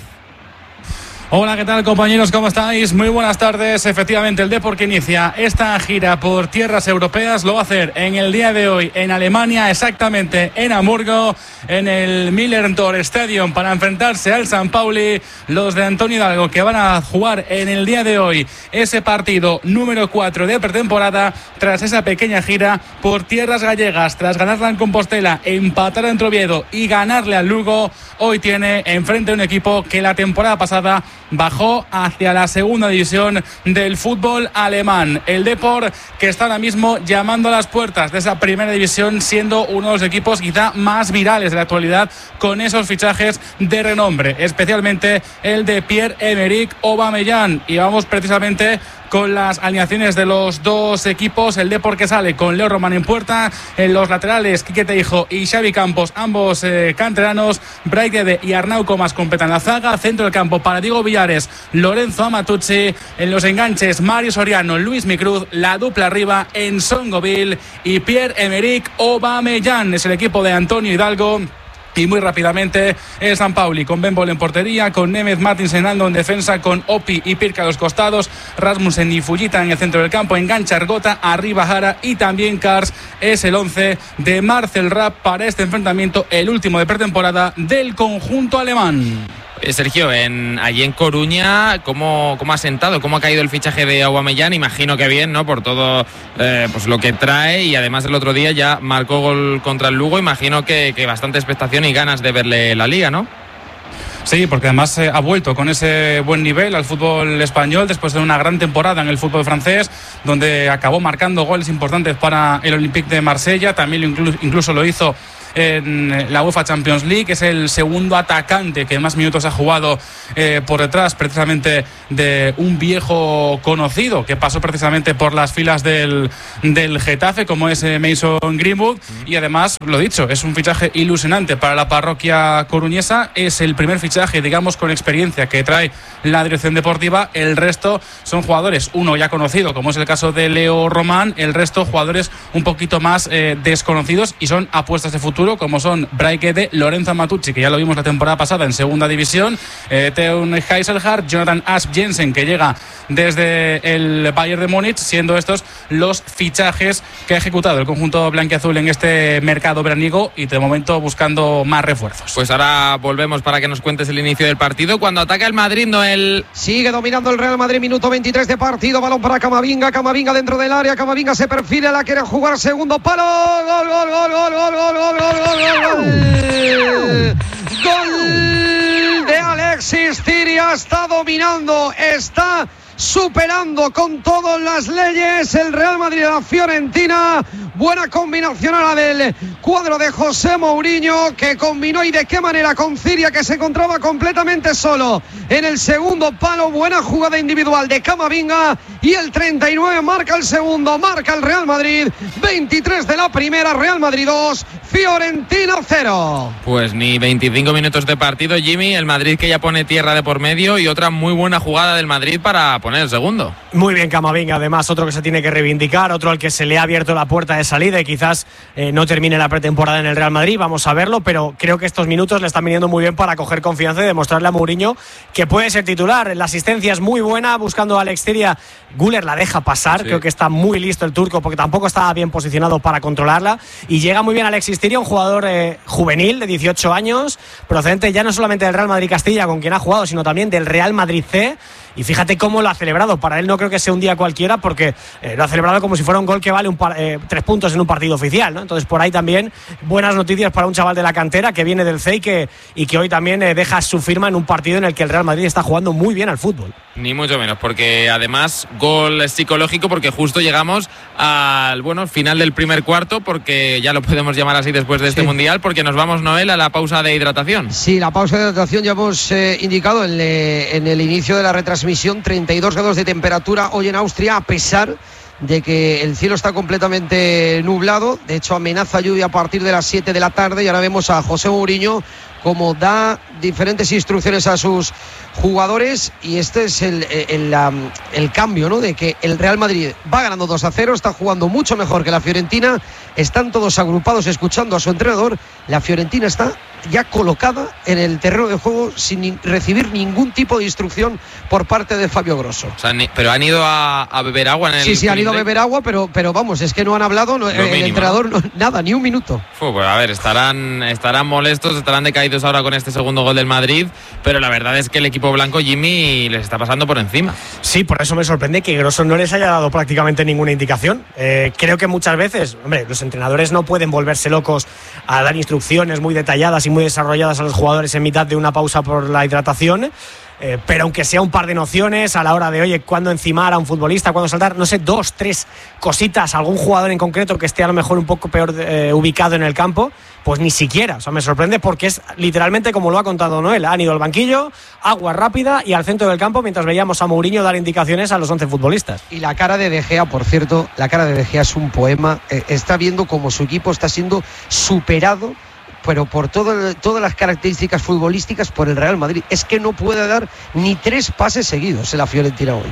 [SPEAKER 5] Hola, ¿qué tal, compañeros? ¿Cómo estáis? Muy buenas tardes. Efectivamente, el Depor, que inicia esta gira por tierras europeas, lo va a hacer en el día de hoy en Alemania, exactamente en Hamburgo, en el Millern-Tor Stadium, para enfrentarse al San Pauli. Los de Antonio Hidalgo, que van a jugar en el día de hoy ese partido número cuatro de pretemporada, tras esa pequeña gira por tierras gallegas, tras ganarla en Compostela, empatar en Oviedo y ganarle al Lugo. Hoy tiene enfrente un equipo que la temporada pasada bajó hacia la segunda división del fútbol alemán. El Depor, que está ahora mismo llamando a las puertas de esa primera división, siendo uno de los equipos quizá más virales de la actualidad, con esos fichajes de renombre, especialmente el de Pierre-Emerick Aubameyang. Y vamos precisamente con las alineaciones de los dos equipos. El Depor, que sale con Leo Román en puerta, en los laterales Quique Teijo y Xavi Campos, ambos eh, canteranos. Braithwaite y Arnau Comas completan la zaga. Centro del campo para Diego Villares, Lorenzo Amatuzzi. En los enganches, Mario Soriano, Luis Micruz. La dupla arriba, Ensongo Bill y Pierre-Emerick Aubameyang. Es el equipo de Antonio Hidalgo. Y muy rápidamente el San Pauli, con Ben Bol en portería, con Nemeth Martinsen Aldo en defensa, con Opi y Pirca a los costados, Rasmussen y Fujita en el centro del campo, engancha Argota, arriba Jara y también Kars. Es el once de Marcel Rapp para este enfrentamiento, el último de pretemporada del conjunto alemán.
[SPEAKER 1] Sergio, en, allí en Coruña, ¿cómo, ¿cómo ha sentado? ¿Cómo ha caído el fichaje de Aubameyang? Imagino que bien, ¿no? Por todo eh, pues lo que trae, y además el otro día ya marcó gol contra el Lugo. Imagino que, que bastante expectación y ganas de verle la Liga, ¿no?
[SPEAKER 5] Sí, porque además eh, ha vuelto con ese buen nivel al fútbol español después de una gran temporada en el fútbol francés, donde acabó marcando goles importantes para el Olympique de Marsella. También lo incluso, incluso lo hizo en la UEFA Champions League. Es el segundo atacante que más minutos ha jugado eh, por detrás precisamente de un viejo conocido que pasó precisamente por las filas del, del Getafe, como es eh, Mason Greenwood. Y además, lo dicho, es un fichaje ilusionante para la parroquia coruñesa. Es el primer fichaje, digamos, con experiencia que trae la dirección deportiva. El resto son jugadores, uno ya conocido, como es el caso de Leo Román, el resto jugadores un poquito más eh, desconocidos, y son apuestas de futuro, como son Bray Guede, Lorenzo Matucci, que ya lo vimos la temporada pasada en segunda división, eh, Teun Heiselhardt, Jonathan Asp Jensen, que llega desde el Bayern de Múnich, siendo estos los fichajes que ha ejecutado el conjunto blanquiazul en este mercado veraniego, y de momento buscando más refuerzos.
[SPEAKER 1] Pues ahora volvemos para que nos cuentes el inicio del partido, cuando ataca el Madrid. Noel
[SPEAKER 2] sigue dominando el Real Madrid, minuto veintitrés de partido, balón para Camavinga, Camavinga dentro del área, Camavinga se perfila, la quiere jugar, segundo palo, gol, gol, gol, gol, gol, gol, gol, gol, gol, gol, gol de Alexis Ciria. Está dominando, está superando con todas las leyes el Real Madrid a la Fiorentina. Buena combinación a la del cuadro de José Mourinho, que combinó, y de qué manera, con Ciria, que se encontraba completamente solo en el segundo palo. Buena jugada individual de Camavinga, y el treinta y nueve marca el segundo, marca el Real Madrid. Veintitrés de la primera, Real Madrid dos, Fiorentina cero.
[SPEAKER 1] Pues ni veinticinco minutos de partido, Jimmy. El Madrid que ya pone tierra de por medio, y otra muy buena jugada del Madrid para poner el segundo.
[SPEAKER 4] Muy bien Camavinga, además otro que se tiene que reivindicar, otro al que se le ha abierto la puerta de salida y quizás eh, no termine la pretemporada en el Real Madrid, vamos a verlo, pero creo que estos minutos le están viniendo muy bien para coger confianza y demostrarle a Mourinho que puede ser titular. La asistencia es muy buena, buscando a Alex Ciria, Güler la deja pasar, sí. Creo que está muy listo el turco, porque tampoco estaba bien posicionado para controlarla, y llega muy bien Alexis Ciria, un jugador eh, juvenil de dieciocho años, procedente ya no solamente del Real Madrid Castilla, con quien ha jugado, sino también del Real Madrid C. Y fíjate cómo lo ha celebrado. Para él no creo que sea un día cualquiera, porque eh, lo ha celebrado como si fuera un gol que vale un par, eh, tres puntos en un partido oficial, ¿no? Entonces, por ahí también buenas noticias para un chaval de la cantera que viene del C y que, y que hoy también eh, deja su firma en un partido en el que el Real Madrid está jugando muy bien al fútbol.
[SPEAKER 1] Ni mucho menos, porque además gol psicológico, porque justo llegamos al bueno final del primer cuarto, porque ya lo podemos llamar así después de este sí. Mundial, porque nos vamos, Noel, a la pausa de hidratación.
[SPEAKER 2] Sí, la pausa de hidratación ya hemos eh, indicado en, le, en el inicio de la retransmisión. Treinta y dos grados de temperatura hoy en Austria, a pesar de que el cielo está completamente nublado. De hecho, amenaza lluvia a partir de las siete de la tarde, y ahora vemos a José Mourinho como da diferentes instrucciones a sus jugadores, y este es el, el, el, el cambio, ¿no? De que el Real Madrid va ganando dos a cero, está jugando mucho mejor que la Fiorentina, están todos agrupados escuchando a su entrenador. La Fiorentina está ya colocada en el terreno de juego sin recibir ningún tipo de instrucción por parte de Fabio Grosso.
[SPEAKER 1] O sea, ni, pero han ido a, a beber agua en el...
[SPEAKER 2] Sí, sí, han ido a beber agua, pero, pero vamos, es que no han hablado, no, el mínimo, entrenador, ¿no? No, nada, ni un minuto.
[SPEAKER 1] Uf, pues a ver, estarán, estarán molestos, estarán decaídos ahora con este segundo gol del Madrid, pero la verdad es que el equipo blanco, Jimmy, les está pasando por encima.
[SPEAKER 4] Sí, por eso me sorprende que Grosso no les haya dado prácticamente ninguna indicación. Eh, creo que muchas veces, hombre, los entrenadores no pueden volverse locos a dar instrucciones muy detalladas y muy desarrolladas a los jugadores en mitad de una pausa por la hidratación. Eh, pero aunque sea un par de nociones a la hora de, oye, cuándo encimar a un futbolista, cuándo saltar, no sé, dos, tres cositas, algún jugador en concreto que esté a lo mejor un poco peor eh, ubicado en el campo, pues ni siquiera. O sea, me sorprende, porque es literalmente como lo ha contado Noel. Han ido al banquillo, agua rápida y al centro del campo, mientras veíamos a Mourinho dar indicaciones a los once futbolistas.
[SPEAKER 2] Y la cara de De Gea, por cierto, la cara de De Gea es un poema. Eh, está viendo cómo su equipo está siendo superado, pero por todo, todas las características futbolísticas, por el Real Madrid. Es que no puede dar ni tres pases seguidos en la Fiorentina hoy.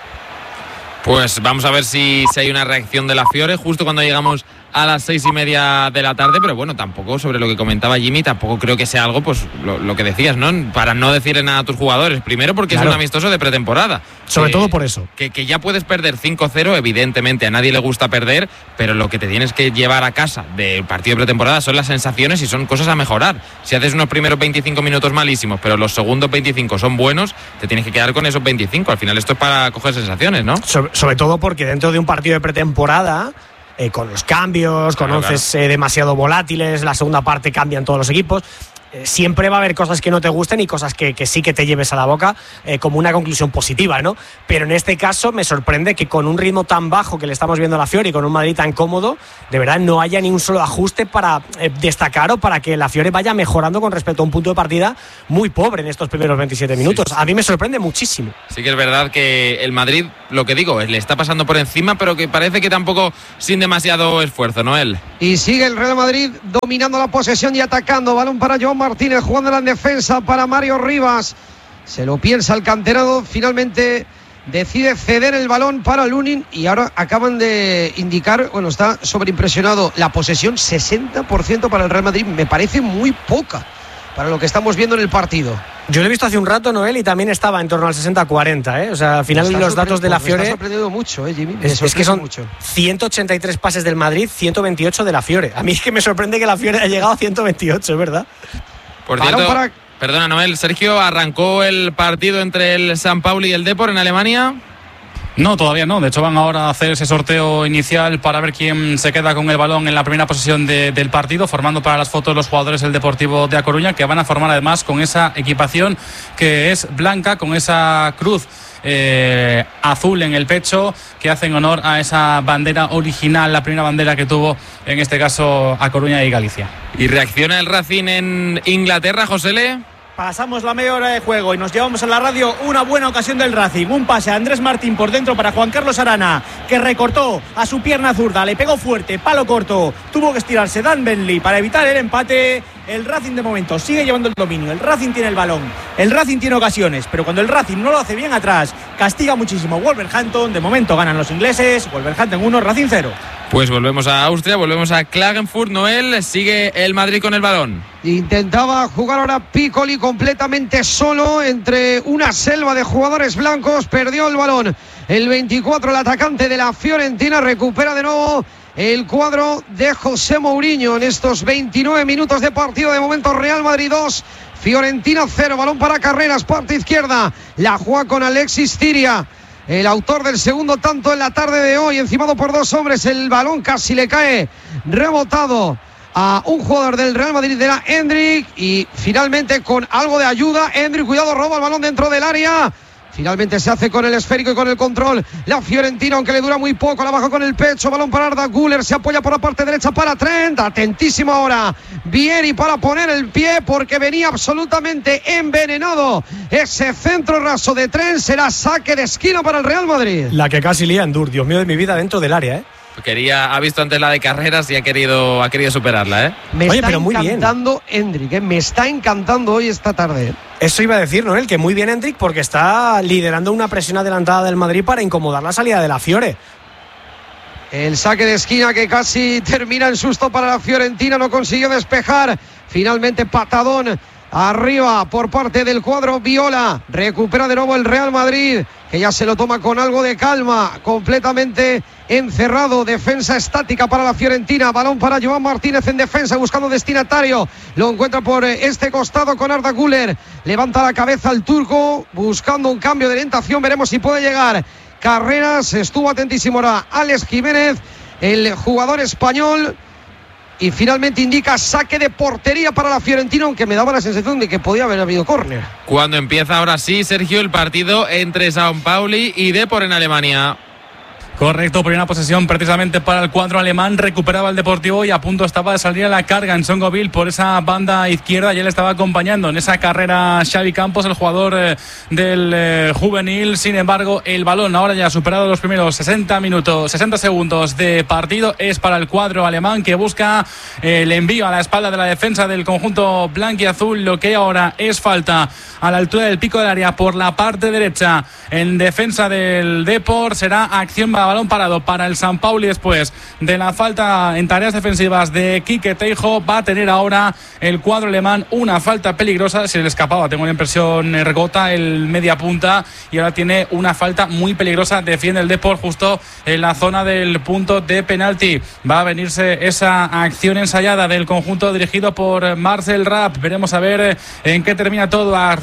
[SPEAKER 1] Pues vamos a ver si, si hay una reacción de la Fiore justo cuando llegamos a las seis y media de la tarde, pero bueno, tampoco, sobre lo que comentaba Jimmy, tampoco creo que sea algo, pues lo, lo que decías, ¿no? Para no decirle nada a tus jugadores, primero porque claro, es un amistoso de pretemporada.
[SPEAKER 4] Sobre
[SPEAKER 1] que,
[SPEAKER 4] todo por eso.
[SPEAKER 1] Que, que ya puedes perder cinco cero, evidentemente a nadie le gusta perder, pero lo que te tienes que llevar a casa del partido de pretemporada son las sensaciones y son cosas a mejorar. Si haces unos primeros veinticinco minutos malísimos, pero los segundos veinticinco son buenos, te tienes que quedar con esos veinticinco. Al final esto es para coger sensaciones, ¿no?
[SPEAKER 4] Sobre, sobre todo porque dentro de un partido de pretemporada, Eh, con los cambios, con claro, once claro. eh, demasiado volátiles, la segunda parte cambian todos los equipos. eh, siempre va a haber cosas que no te gusten y cosas que, que sí que te lleves a la boca eh, como una conclusión positiva, ¿no? Pero en este caso me sorprende que con un ritmo tan bajo que le estamos viendo a la Fiore y con un Madrid tan cómodo, de verdad no haya ni un solo ajuste para eh, destacar o para que la Fiore vaya mejorando con respecto a un punto de partida muy pobre en estos primeros veintisiete minutos.
[SPEAKER 1] Sí.
[SPEAKER 4] A mí me sorprende muchísimo.
[SPEAKER 1] Sí que es verdad que el Madrid, lo que digo, le está pasando por encima, pero que parece que tampoco sin demasiado esfuerzo, Noel.
[SPEAKER 2] Y sigue el Real Madrid dominando la posesión y atacando. Balón para Joan Martínez, jugando en defensa para Mario Rivas. Se lo piensa el canterano, finalmente decide ceder el balón para Lunin y ahora acaban de indicar, bueno, está sobreimpresionado la posesión, sesenta por ciento para el Real Madrid, me parece muy poca para lo que estamos viendo en el partido.
[SPEAKER 4] Yo lo he visto hace un rato, Noel, y también estaba en torno al sesenta cuarenta, ¿eh? O sea, al final los datos de la Fiore...
[SPEAKER 2] Me está sorprendiendo mucho, ¿eh, Jimmy? Me
[SPEAKER 4] es, es que son
[SPEAKER 2] mucho.
[SPEAKER 4] ciento ochenta y tres pases del Madrid, ciento veintiocho de la Fiore. A mí es que me sorprende que la Fiore haya llegado a ciento veintiocho, es verdad.
[SPEAKER 1] Por
[SPEAKER 2] Balón
[SPEAKER 1] cierto,
[SPEAKER 2] para...
[SPEAKER 1] perdona, Noel, Sergio, ¿arrancó el partido entre el San Pauli y el Depor en Alemania?
[SPEAKER 5] No, todavía no. De hecho, van ahora a hacer ese sorteo inicial para ver quién se queda con el balón en la primera posesión de, del partido, formando para las fotos los jugadores del Deportivo de A Coruña, que van a formar además con esa equipación que es blanca, con esa cruz eh, azul en el pecho, que hacen honor a esa bandera original, la primera bandera que tuvo, en este caso, A Coruña y Galicia.
[SPEAKER 1] ¿Y reacciona el Racing en Inglaterra, Josele?
[SPEAKER 3] Pasamos la media hora de juego y nos llevamos a la radio una buena ocasión del Racing. Un pase a Andrés Martín por dentro para Juan Carlos Arana, que recortó a su pierna zurda, le pegó fuerte, palo corto, tuvo que estirarse Dan Bentley para evitar el empate. El Racing de momento sigue llevando el dominio, el Racing tiene el balón, el Racing tiene ocasiones, pero cuando el Racing no lo hace bien atrás, castiga muchísimo Wolverhampton. De momento ganan los ingleses, Wolverhampton uno, Racing cero.
[SPEAKER 1] Pues volvemos a Austria, volvemos a Klagenfurt. Noel, sigue el Madrid con el balón.
[SPEAKER 2] Intentaba jugar ahora Piccoli completamente solo entre una selva de jugadores blancos, perdió el balón. El veinticuatro, el atacante de la Fiorentina, recupera de nuevo el cuadro de José Mourinho en estos veintinueve minutos de partido. De momento Real Madrid dos, Fiorentina cero. Balón para Carreras, parte izquierda, la juega con Alexis Ciria, el autor del segundo tanto en la tarde de hoy, encimado por dos hombres. El balón casi le cae rebotado a un jugador del Real Madrid, era Endrick, y finalmente con algo de ayuda Endrick, cuidado, roba el balón dentro del área. Finalmente se hace con el esférico y con el control la Fiorentina, aunque le dura muy poco, la baja con el pecho. Balón para Arda Güler, se apoya por la parte derecha para Trent, atentísimo ahora Vieri para poner el pie, porque venía absolutamente envenenado ese centro raso de Trent. Será saque de esquina para el Real Madrid.
[SPEAKER 4] La que casi lía Endur, Dios mío de mi vida, dentro del área, ¿eh?
[SPEAKER 1] Quería, ha visto antes la de Carreras y ha querido, ha querido superarla, ¿eh?
[SPEAKER 2] Me
[SPEAKER 4] Oye,
[SPEAKER 2] está
[SPEAKER 4] pero muy
[SPEAKER 2] encantando Endrick, ¿eh? Me está encantando hoy esta tarde.
[SPEAKER 4] Eso iba a decir, Noel, que muy bien Endrick, porque está liderando una presión adelantada del Madrid para incomodar la salida de la Fiore.
[SPEAKER 2] El saque de esquina que casi termina en susto para la Fiorentina, no consiguió despejar. Finalmente patadón arriba por parte del cuadro viola. Recupera de nuevo el Real Madrid, que ya se lo toma con algo de calma, completamente encerrado. Defensa estática para la Fiorentina. Balón para Joan Martínez en defensa, buscando destinatario. Lo encuentra por este costado con Arda Güler. Levanta la cabeza el turco, buscando un cambio de orientación. Veremos si puede llegar. Carreras, estuvo atentísimo ahora Alex Jiménez, el jugador español. Y finalmente indica saque de portería para la Fiorentina, aunque me daba la sensación de que podía haber habido córner.
[SPEAKER 1] Cuando empieza ahora sí, Sergio, el partido entre San Pauli y Depor en Alemania.
[SPEAKER 5] Correcto, primera posesión precisamente para el cuadro alemán. Recuperaba el Deportivo y a punto estaba de salir a la carga en Songoville por esa banda izquierda. Ya le estaba acompañando en esa carrera Xavi Campos, el jugador eh, del eh, juvenil. Sin embargo, el balón ahora ya ha superado los primeros sesenta minutos, sesenta segundos de partido. Es para el cuadro alemán, que busca eh, el envío a la espalda de la defensa del conjunto blanquiazul. Lo que ahora es falta a la altura del pico del área por la parte derecha en defensa del Depor. Será acción a balón parado para el San Pauli después de la falta en tareas defensivas de Quique Teijo. Va a tener ahora el cuadro alemán una falta peligrosa. Se le escapaba, tengo la impresión, Ergota, el media punta, y ahora tiene una falta muy peligrosa. Defiende el Depor justo en la zona del punto de penalti. Va a venirse esa acción ensayada del conjunto dirigido por Marcel Rapp. Veremos a ver en qué termina todo.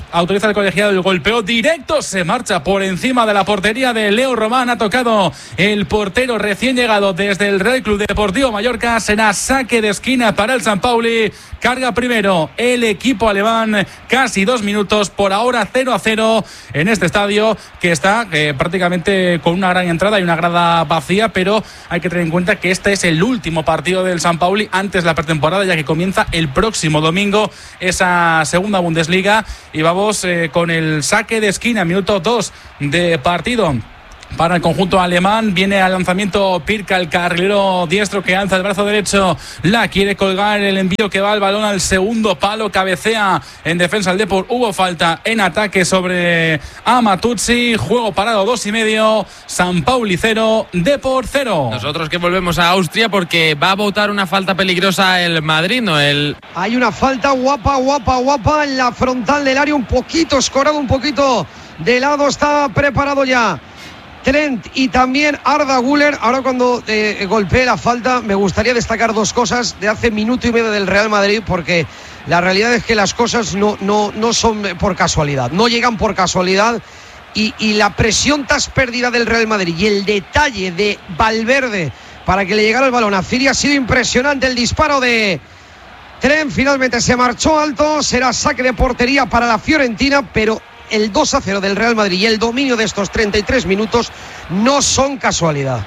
[SPEAKER 5] autoriza el colegiado el golpeo directo, se marcha por encima de la portería de Leo Román, ha tocado el portero recién llegado desde el Real Club Deportivo Mallorca, será saque de esquina para el San Pauli, carga primero el equipo alemán, casi dos minutos, por ahora cero a cero en este estadio que está eh, prácticamente con una gran entrada y una grada vacía, pero hay que tener en cuenta que este es el último partido del San Pauli antes de la pretemporada, ya que comienza el próximo domingo esa segunda Bundesliga, y vamos eh, con el saque de esquina, minuto dos de partido para el conjunto alemán. Viene al lanzamiento Pirca, el carrilero diestro que alza el brazo derecho, la quiere colgar, el envío que va el balón al segundo palo, cabecea en defensa el Depor, hubo falta en ataque sobre Amatuzzi, juego parado dos y medio, San Pauli cero, Depor cero.
[SPEAKER 1] Nosotros que volvemos a Austria porque va a votar una falta peligrosa el Madrid, ¿no? El...
[SPEAKER 2] Hay una falta guapa, guapa, guapa en la frontal del área, un poquito escorado, un poquito de lado, está preparado ya Trent y también Arda Güler. Ahora cuando eh, golpee la falta me gustaría destacar dos cosas de hace minuto y medio del Real Madrid, porque la realidad es que las cosas no, no, no son por casualidad, no llegan por casualidad, y, y la presión tras pérdida del Real Madrid y el detalle de Valverde para que le llegara el balón a Ziri ha sido impresionante. El disparo de Trent finalmente se marchó alto, será saque de portería para la Fiorentina, pero el dos a cero del Real Madrid y el dominio de estos treinta y tres minutos no son casualidad.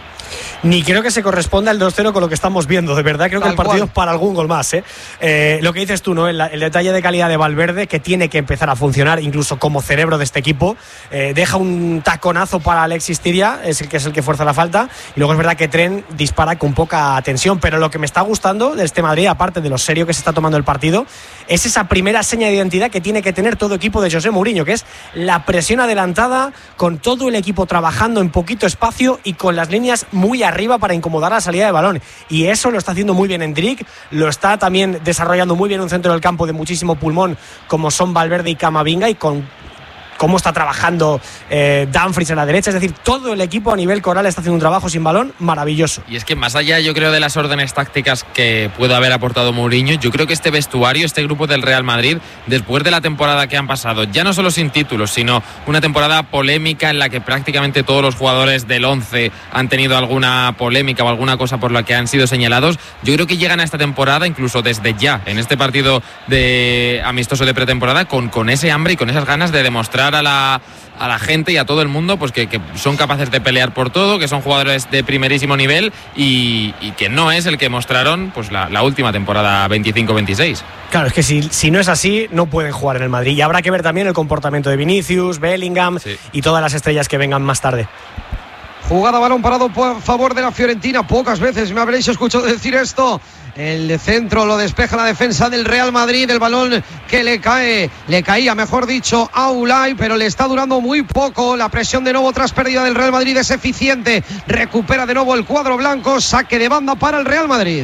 [SPEAKER 4] Ni creo que se corresponda el dos cero con lo que estamos viendo, de verdad. Creo Tal que el partido cual. es para algún gol más, ¿eh? Eh, lo que dices tú, ¿no? El, el detalle de calidad de Valverde, que tiene que empezar a funcionar incluso como cerebro de este equipo. Eh, deja un taconazo para Alexis Tiria, es el que es el que fuerza la falta. Y luego es verdad que Trent dispara con poca tensión. Pero lo que me está gustando de este Madrid, aparte de lo serio que se está tomando el partido, es esa primera seña de identidad que tiene que tener todo equipo de José Mourinho, que es la presión adelantada, con todo el equipo trabajando en poquito espacio y con las líneas muy arriba para incomodar la salida de balón, y eso lo está haciendo muy bien Endrick, lo está también desarrollando muy bien un centro del campo de muchísimo pulmón como son Valverde y Camavinga, y con cómo está trabajando eh, Dumfries en la derecha. Es decir, todo el equipo a nivel coral está haciendo un trabajo sin balón maravilloso.
[SPEAKER 1] Y es que más allá, yo creo, de las órdenes tácticas que puede haber aportado Mourinho, yo creo que este vestuario, este grupo del Real Madrid, después de la temporada que han pasado, ya no solo sin títulos, sino una temporada polémica en la que prácticamente todos los jugadores del once han tenido alguna polémica o alguna cosa por la que han sido señalados, yo creo que llegan a esta temporada, incluso desde ya, en este partido de amistoso de pretemporada, con, con ese hambre y con esas ganas de demostrar a la, a la gente y a todo el mundo pues que, que son capaces de pelear por todo, que son jugadores de primerísimo nivel, y, y que no es el que mostraron pues la, la última temporada veinticinco veintiséis.
[SPEAKER 4] Claro, es que si, si no es así no pueden jugar en el Madrid, y habrá que ver también el comportamiento de Vinicius, Bellingham, sí, y todas las estrellas que vengan más tarde.
[SPEAKER 2] Jugada, balón parado por favor de la Fiorentina. Pocas veces me habréis escuchado decir esto. El de centro lo despeja la defensa del Real Madrid. El balón que le cae, le caía, mejor dicho, a Ulay, pero le está durando muy poco. La presión de nuevo tras pérdida del Real Madrid es eficiente. Recupera de nuevo el cuadro blanco. Saque de banda para el Real Madrid.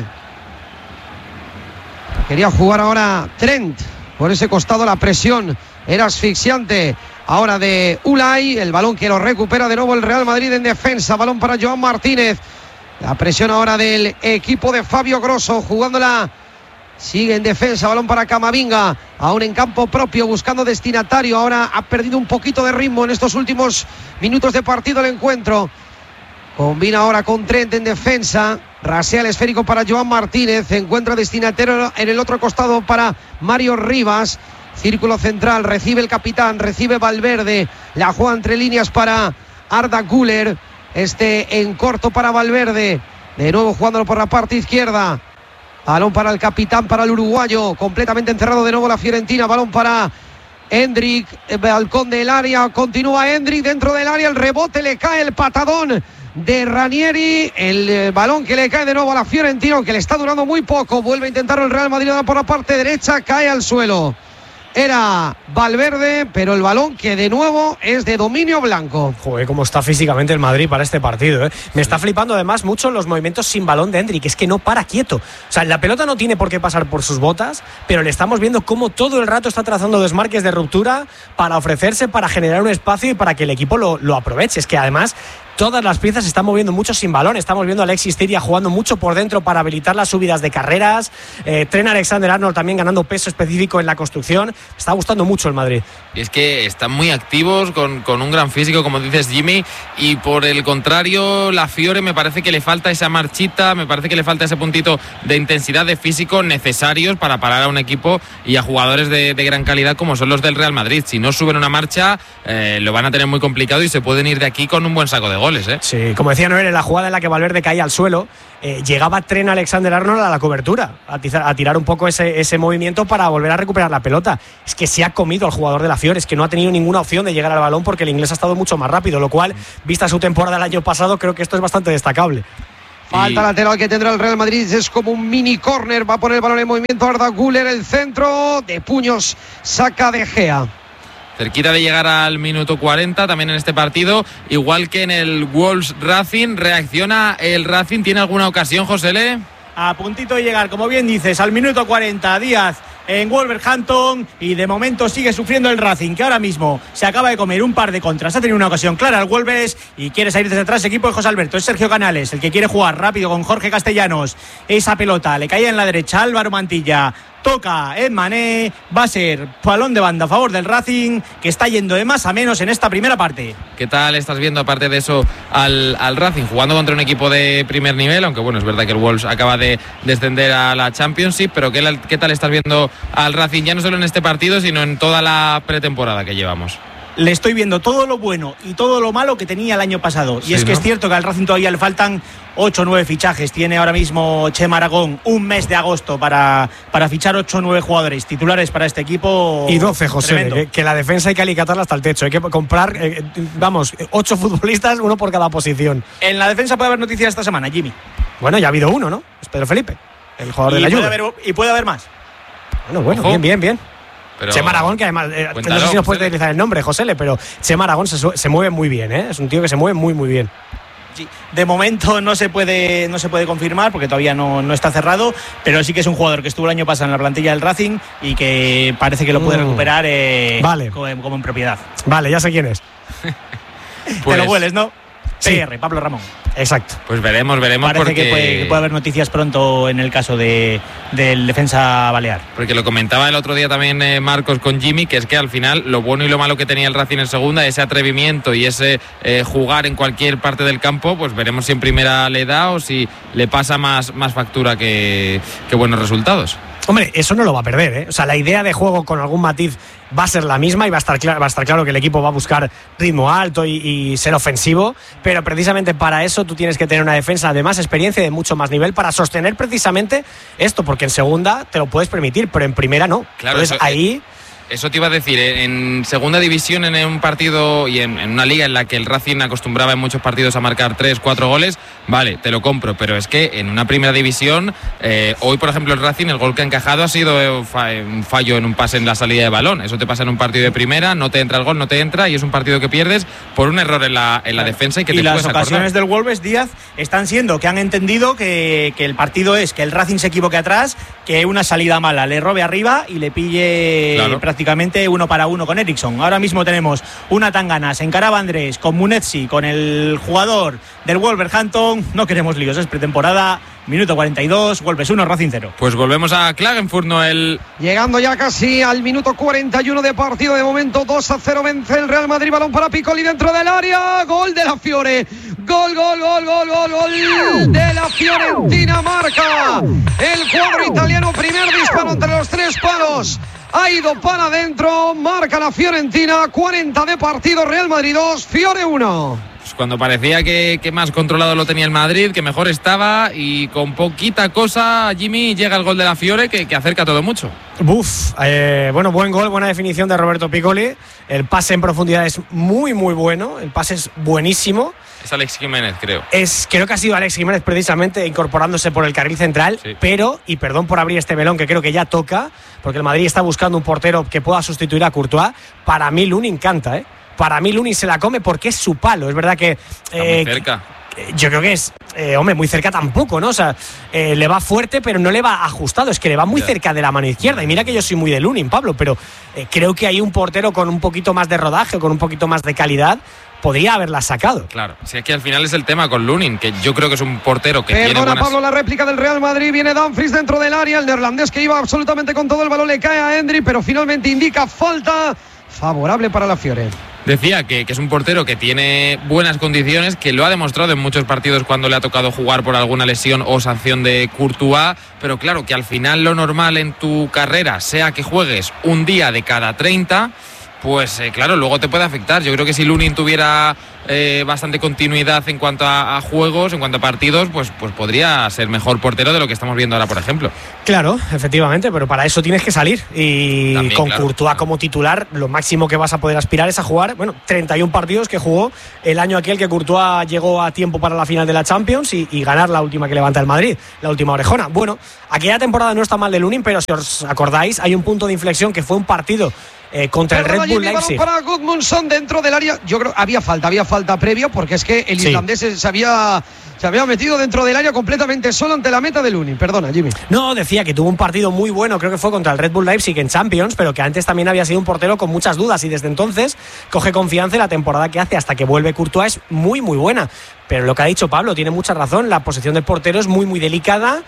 [SPEAKER 2] Quería jugar ahora Trent. Por ese costado la presión era asfixiante. Ahora de Ulay, el balón que lo recupera de nuevo el Real Madrid en defensa. Balón para Joan Martínez. La presión ahora del equipo de Fabio Grosso, jugándola, sigue en defensa, balón para Camavinga, aún en campo propio, buscando destinatario. Ahora ha perdido un poquito de ritmo en estos últimos minutos de partido el encuentro. Combina ahora con Trent en defensa, rasea el esférico para Joan Martínez, encuentra destinatario en el otro costado para Mario Rivas. Círculo central, recibe el capitán, recibe Valverde, la juega entre líneas para Arda Güler. Este en corto para Valverde, de nuevo jugándolo por la parte izquierda. Balón para el capitán, para el uruguayo, completamente encerrado de nuevo la Fiorentina. Balón para Endrick, balcón del área, continúa Endrick dentro del área, el rebote, le cae el patadón de Ranieri, el balón que le cae de nuevo a la Fiorentina, aunque le está durando muy poco. Vuelve a intentar el Real Madrid por la parte derecha, cae al suelo. Era Valverde, pero el balón que de nuevo es de dominio blanco.
[SPEAKER 4] Joder, cómo está físicamente el Madrid para este partido, ¿eh? Me está flipando además mucho los movimientos sin balón de Endrick, es que no para quieto. O sea, la pelota no tiene por qué pasar por sus botas, pero le estamos viendo cómo todo el rato está trazando desmarques de ruptura para ofrecerse, para generar un espacio y para que el equipo lo, lo aproveche. Es que además todas las piezas se están moviendo mucho sin balón. Estamos viendo a Alexis Tiria jugando mucho por dentro para habilitar las subidas de carreras. Eh, Trent Alexander-Arnold también ganando peso específico en la construcción. Me está gustando mucho el Madrid.
[SPEAKER 1] Y es que están muy activos, con, con un gran físico, como dices, Jimmy, y por el contrario, la Fiore me parece que le falta esa marchita, me parece que le falta ese puntito de intensidad, de físico necesarios para parar a un equipo y a jugadores de, de gran calidad como son los del Real Madrid. Si no suben una marcha, eh, lo van a tener muy complicado y se pueden ir de aquí con un buen saco de goles, ¿eh?
[SPEAKER 4] Sí, como decía Noel, en la jugada en la que Valverde caía al suelo, eh, llegaba Trent Alexander-Arnold a la cobertura, a, tizar, a tirar un poco ese, ese movimiento para volver a recuperar la pelota. Es que se ha comido al jugador de la Fiore, es que no ha tenido ninguna opción de llegar al balón porque el inglés ha estado mucho más rápido, lo cual, vista su temporada el año pasado, creo que esto es bastante destacable.
[SPEAKER 2] Falta lateral que tendrá el Real Madrid, es como un mini córner, va a poner el balón en movimiento Arda Güler, el centro de puños, saca De Gea.
[SPEAKER 1] Cerquita de llegar al minuto cuarenta también en este partido, igual que en el Wolves Racing. Reacciona el Racing, ¿tiene alguna ocasión, Josele?
[SPEAKER 3] A puntito de llegar, como bien dices, al minuto cuarenta, Díaz en Wolverhampton, y de momento sigue sufriendo el Racing, que ahora mismo se acaba de comer un par de contras. Ha tenido una ocasión clara el Wolves y quiere salir desde atrás. Equipo de José Alberto, es Sergio Canales el que quiere jugar rápido con Jorge Castellanos. Esa pelota le caía en la derecha Álvaro Mantilla, toca en Mané, va a ser balón de banda a favor del Racing, que está yendo de más a menos en esta primera parte.
[SPEAKER 1] ¿Qué tal estás viendo, aparte de eso, al, al Racing jugando contra un equipo de primer nivel? Aunque bueno, es verdad que el Wolves acaba de descender a la Championship, pero ¿qué, qué tal estás viendo al Racing ya no solo en este partido, sino en toda la pretemporada que llevamos?
[SPEAKER 3] Le estoy viendo todo lo bueno y todo lo malo que tenía el año pasado.
[SPEAKER 1] Sí,
[SPEAKER 3] y es que
[SPEAKER 1] ¿no?
[SPEAKER 3] es cierto que al Racing todavía le faltan ocho o nueve fichajes. Tiene ahora mismo Chema Aragón un mes de agosto para, para fichar ocho o nueve jugadores titulares para este equipo.
[SPEAKER 4] Y doce, José, que, que la defensa hay que alicatarla hasta el techo. Hay que comprar, eh, vamos, ocho futbolistas, uno por cada posición.
[SPEAKER 3] En la defensa puede haber noticias esta semana, Jimmy.
[SPEAKER 4] Bueno, ya ha habido uno, ¿no? Es Pedro Felipe, el jugador
[SPEAKER 3] y
[SPEAKER 4] de la
[SPEAKER 3] puede
[SPEAKER 4] Juve.
[SPEAKER 3] haber, y puede haber más.
[SPEAKER 4] Bueno, bueno,
[SPEAKER 1] Ojo.
[SPEAKER 4] bien, bien, bien.
[SPEAKER 1] Pero
[SPEAKER 4] Chema Aragón, que además, eh,
[SPEAKER 1] cuéntalo,
[SPEAKER 4] no sé si nos puede
[SPEAKER 1] Josele.
[SPEAKER 4] utilizar el nombre, Josele, pero Chema Aragón se, su- se mueve muy bien, ¿eh? Es un tío que se mueve muy, muy bien.
[SPEAKER 3] Sí, de momento no se puede no se puede confirmar porque todavía no, no está cerrado, pero sí que es un jugador que estuvo el año pasado en la plantilla del Racing y que parece que lo puede
[SPEAKER 4] Mm.
[SPEAKER 3] recuperar eh,
[SPEAKER 4] Vale.
[SPEAKER 3] como, como en propiedad.
[SPEAKER 4] Vale, ya sé quién es.
[SPEAKER 1] Pues-
[SPEAKER 3] Te lo hueles, ¿no?
[SPEAKER 4] Sí.
[SPEAKER 3] P R, Pablo Ramón.
[SPEAKER 4] Exacto.
[SPEAKER 1] Pues veremos, veremos
[SPEAKER 3] Parece
[SPEAKER 1] porque,
[SPEAKER 3] que, puede, que puede haber noticias pronto en el caso de, del defensa balear.
[SPEAKER 1] porque lo comentaba el otro día también eh, Marcos con Jimmy, que es que al final lo bueno y lo malo que tenía el Racing en segunda, ese atrevimiento y ese eh, jugar en cualquier parte del campo, pues veremos si en primera le da o si le pasa más, más factura que, que buenos resultados.
[SPEAKER 4] Hombre, eso no lo va a perder, ¿eh? O sea, la idea de juego con algún matiz va a ser la misma y va a estar, cl- va a estar claro que el equipo va a buscar ritmo alto y, y ser ofensivo, pero precisamente para eso tú tienes que tener una defensa de más experiencia y de mucho más nivel para sostener precisamente esto, porque en segunda te lo puedes permitir, pero en primera no.
[SPEAKER 1] Claro,
[SPEAKER 4] Entonces
[SPEAKER 1] eso-
[SPEAKER 4] ahí...
[SPEAKER 1] Eso te iba a decir, en segunda división, en un partido y en, en una liga en la que el Racing acostumbraba en muchos partidos a marcar tres, cuatro goles, vale, te lo compro, pero es que en una primera división, eh, hoy por ejemplo el Racing, el gol que ha encajado ha sido eh, fa- un fallo en un pase en la salida de balón. Eso te pasa en un partido de primera, no te entra el gol, no te entra y es un partido que pierdes por un error en la, en la defensa y que
[SPEAKER 3] y
[SPEAKER 1] te
[SPEAKER 3] las
[SPEAKER 1] puedes acordar.
[SPEAKER 3] ocasiones del Wolves, Díaz, están siendo que han entendido que, que el partido es que el Racing se equivoque atrás, que una salida mala le robe arriba y le pille
[SPEAKER 1] Claro.
[SPEAKER 3] prácticamente uno para uno con Eriksson. Ahora mismo tenemos una tangana, se encaraba Andrés con Munetsi, con el jugador del Wolverhampton. No queremos líos, es pretemporada, minuto cuarenta y dos, Wolves uno, Racing cero.
[SPEAKER 1] Pues volvemos a Klagenfurt, Noel.
[SPEAKER 2] Llegando ya casi al minuto cuarenta y uno de partido, de momento dos a cero vence el Real Madrid, balón para Piccoli dentro del área, gol de la Fiore, gol, gol, gol, gol, gol, gol de la Fiorentina, marca el cuadro italiano, primer disparo entre los tres palos, ha ido para adentro, marca la Fiorentina, cuarenta de partido, Real Madrid dos, Fiore uno.
[SPEAKER 1] Pues cuando parecía que, que más controlado lo tenía el Madrid, que mejor estaba y con poquita cosa, Jimmy, llega el gol de la Fiore que, que acerca todo mucho.
[SPEAKER 4] Buf, eh, bueno, buen gol, buena definición de Roberto Piccoli. El pase en profundidad es muy, muy bueno, el pase es buenísimo.
[SPEAKER 1] Es Alex Jiménez, creo.
[SPEAKER 4] Es, creo que ha sido Alex Jiménez precisamente incorporándose por el carril central,
[SPEAKER 1] Sí.
[SPEAKER 4] pero, y perdón por abrir este melón que creo que ya toca, porque el Madrid está buscando un portero que pueda sustituir a Courtois. Para mí Lunin canta, ¿eh? Para mí Lunin se la come porque es su palo. Es verdad que...
[SPEAKER 1] Está muy
[SPEAKER 4] eh,
[SPEAKER 1] cerca.
[SPEAKER 4] eh, Yo creo que es, eh, hombre, muy cerca tampoco, ¿no? O sea, eh, le va fuerte, pero no le va ajustado. Es que le va muy
[SPEAKER 1] Ya.
[SPEAKER 4] cerca de la mano izquierda. Y mira que yo soy muy de Lunin, Pablo, pero eh, creo que hay un portero con un poquito más de rodaje, con un poquito más de calidad, podría haberla sacado.
[SPEAKER 1] Claro, si es que al final es el tema con Lunin, que yo creo que es un portero que
[SPEAKER 2] Perdona,
[SPEAKER 1] tiene buenas...
[SPEAKER 2] Pablo, la réplica del Real Madrid, viene Dumfries dentro del área, el neerlandés que iba absolutamente con todo el balón le cae a Endrick, pero finalmente indica falta favorable para la Fiore.
[SPEAKER 1] Decía que, que es un portero que tiene buenas condiciones, que lo ha demostrado en muchos partidos cuando le ha tocado jugar por alguna lesión o sanción de Courtois, pero claro, que al final lo normal en tu carrera sea que juegues un día de cada treinta, pues eh, claro, luego te puede afectar. Yo creo que si Lunin tuviera eh, bastante continuidad en cuanto a, a juegos, en cuanto a partidos, pues, pues podría ser mejor portero de lo que estamos viendo ahora, por ejemplo.
[SPEAKER 4] Claro, efectivamente, pero para eso tienes que salir y
[SPEAKER 1] También,
[SPEAKER 4] con
[SPEAKER 1] claro,
[SPEAKER 4] Courtois
[SPEAKER 1] claro.
[SPEAKER 4] como titular, lo máximo que vas a poder aspirar es a jugar, bueno, treinta y uno partidos que jugó el año aquel que Courtois llegó a tiempo para la final de la Champions y, y ganar la última que levanta el Madrid, la última orejona. Bueno, aquella temporada no está mal de Lunin, pero si os acordáis, hay un punto de inflexión que fue un partido Eh, contra
[SPEAKER 2] Perdona,
[SPEAKER 4] el Red Bull
[SPEAKER 2] Jimmy,
[SPEAKER 4] Leipzig.
[SPEAKER 2] balón para Gudmundsson dentro del área. Yo creo había falta, había falta previa porque es que el
[SPEAKER 4] Sí.
[SPEAKER 2] islandés se había, se había metido dentro del área completamente solo ante la meta de Lunin. Perdona, Jimmy.
[SPEAKER 4] No, decía que tuvo un partido muy bueno, creo que fue contra el Red Bull Leipzig en Champions, pero que antes también había sido un portero con muchas dudas y desde entonces coge confianza y la temporada que hace hasta que vuelve Courtois es muy, muy buena. Pero lo que ha dicho Pablo tiene mucha razón, la posición del portero es muy, muy delicada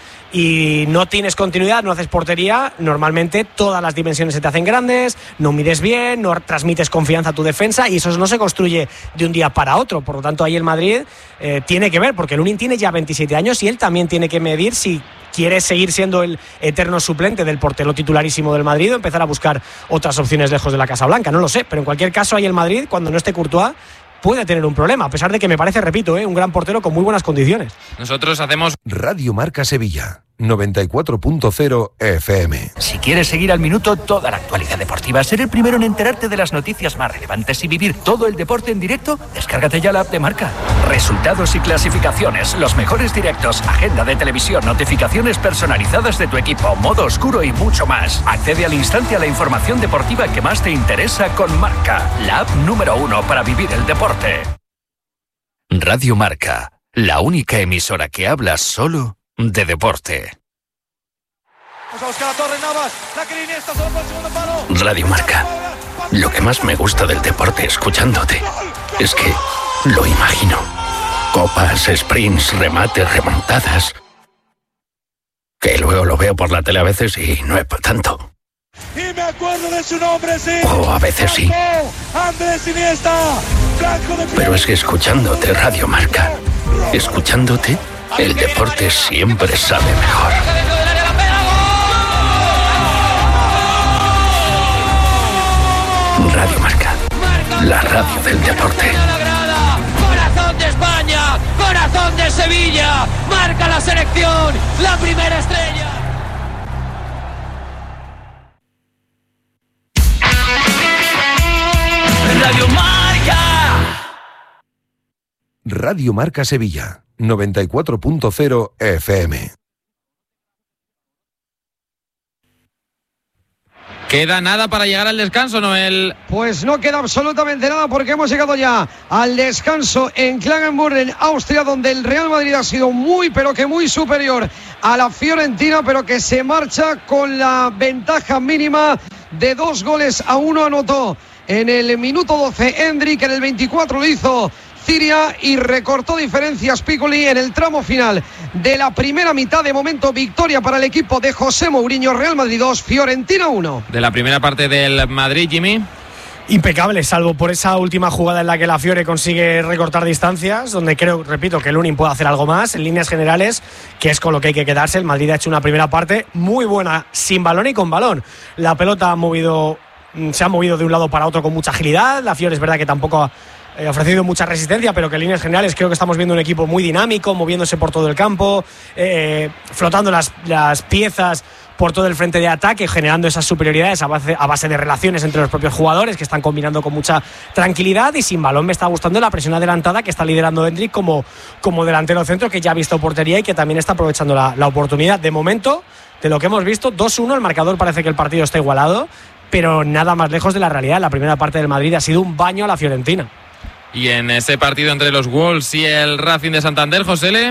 [SPEAKER 4] y no tienes continuidad, no haces portería, normalmente todas las dimensiones se te hacen grandes, no mides bien, no transmites confianza a tu defensa y eso no se construye de un día para otro. Por lo tanto, ahí el Madrid eh, tiene que ver, porque Lunin tiene ya veintisiete años y él también tiene que medir si quiere seguir siendo el eterno suplente del portero titularísimo del Madrid o empezar a buscar otras opciones lejos de la Casa Blanca, no lo sé, pero en cualquier caso ahí el Madrid, cuando no esté Courtois, puede tener un problema, a pesar de que me parece, repito, ¿eh? un gran portero con muy buenas condiciones.
[SPEAKER 1] Nosotros hacemos...
[SPEAKER 6] Radio Marca Sevilla, noventa y cuatro punto cero F M.
[SPEAKER 7] Si quieres seguir al minuto toda la actualidad deportiva, ser el primero en enterarte de las noticias más relevantes y vivir todo el deporte en directo, descárgate ya la app de Marca. Resultados y clasificaciones, los mejores directos, agenda de televisión, notificaciones personalizadas de tu equipo, modo oscuro y mucho más. Accede al instante a la información deportiva que más te interesa con Marca, la app número uno para vivir el deporte. Radio Marca, la única emisora que habla solo de deporte. Radio Marca. Lo que más me gusta del deporte escuchándote es que lo imagino. Copas, sprints, remates, remontadas. Que luego lo veo por la tele a veces y no es para tanto.
[SPEAKER 8] Y me acuerdo de su nombre, sí.
[SPEAKER 7] O a veces sí.
[SPEAKER 8] Andrés Iniesta.
[SPEAKER 7] Pero es que escuchándote Radio Marca, escuchándote, el deporte siempre sabe mejor. Radio Marca, la radio del deporte.
[SPEAKER 9] Corazón de España, corazón de Sevilla, marca la selección, la primera estrella. Radio Marca.
[SPEAKER 6] Radio Marca Sevilla, noventa y cuatro punto cero F M.
[SPEAKER 1] ¿Queda nada para llegar al descanso, Noel?
[SPEAKER 2] Pues no queda absolutamente nada porque hemos llegado ya al descanso en Klagenfurt, en Austria, donde el Real Madrid ha sido muy, pero que muy superior a la Fiorentina, pero que se marcha con la ventaja mínima de dos goles a uno. Anotó en el minuto doce Endrick, en el veinticuatro lo hizo Ciria y recortó diferencias Piccoli en el tramo final de la primera mitad. De momento, victoria para el equipo de José Mourinho. Real Madrid dos, Fiorentina uno.
[SPEAKER 1] De la primera parte del Madrid, Jimmy.
[SPEAKER 4] Impecable, salvo por esa última jugada en la que la Fiore consigue recortar distancias, donde creo, repito, que Lunin puede hacer algo más. En líneas generales, que es con lo que hay que quedarse, el Madrid ha hecho una primera parte muy buena, sin balón y con balón. La pelota ha movido, se ha movido de un lado para otro con mucha agilidad. La Fiore es verdad que tampoco ha eh, ofrecido mucha resistencia, pero que en líneas generales creo que estamos viendo un equipo muy dinámico, moviéndose por todo el campo, eh, flotando las, las piezas por todo el frente de ataque, generando esas superioridades a base, a base de relaciones entre los propios jugadores que están combinando con mucha tranquilidad. Y sin balón me está gustando la presión adelantada que está liderando Endrick como, como delantero centro, que ya ha visto portería y que también está aprovechando la, la oportunidad. De momento, de lo que hemos visto, dos uno, el marcador parece que el partido está igualado, pero nada más lejos de la realidad. La primera parte del Madrid ha sido un baño a la Fiorentina.
[SPEAKER 1] Y en ese partido entre los Wolves y el Racing de Santander, José Le...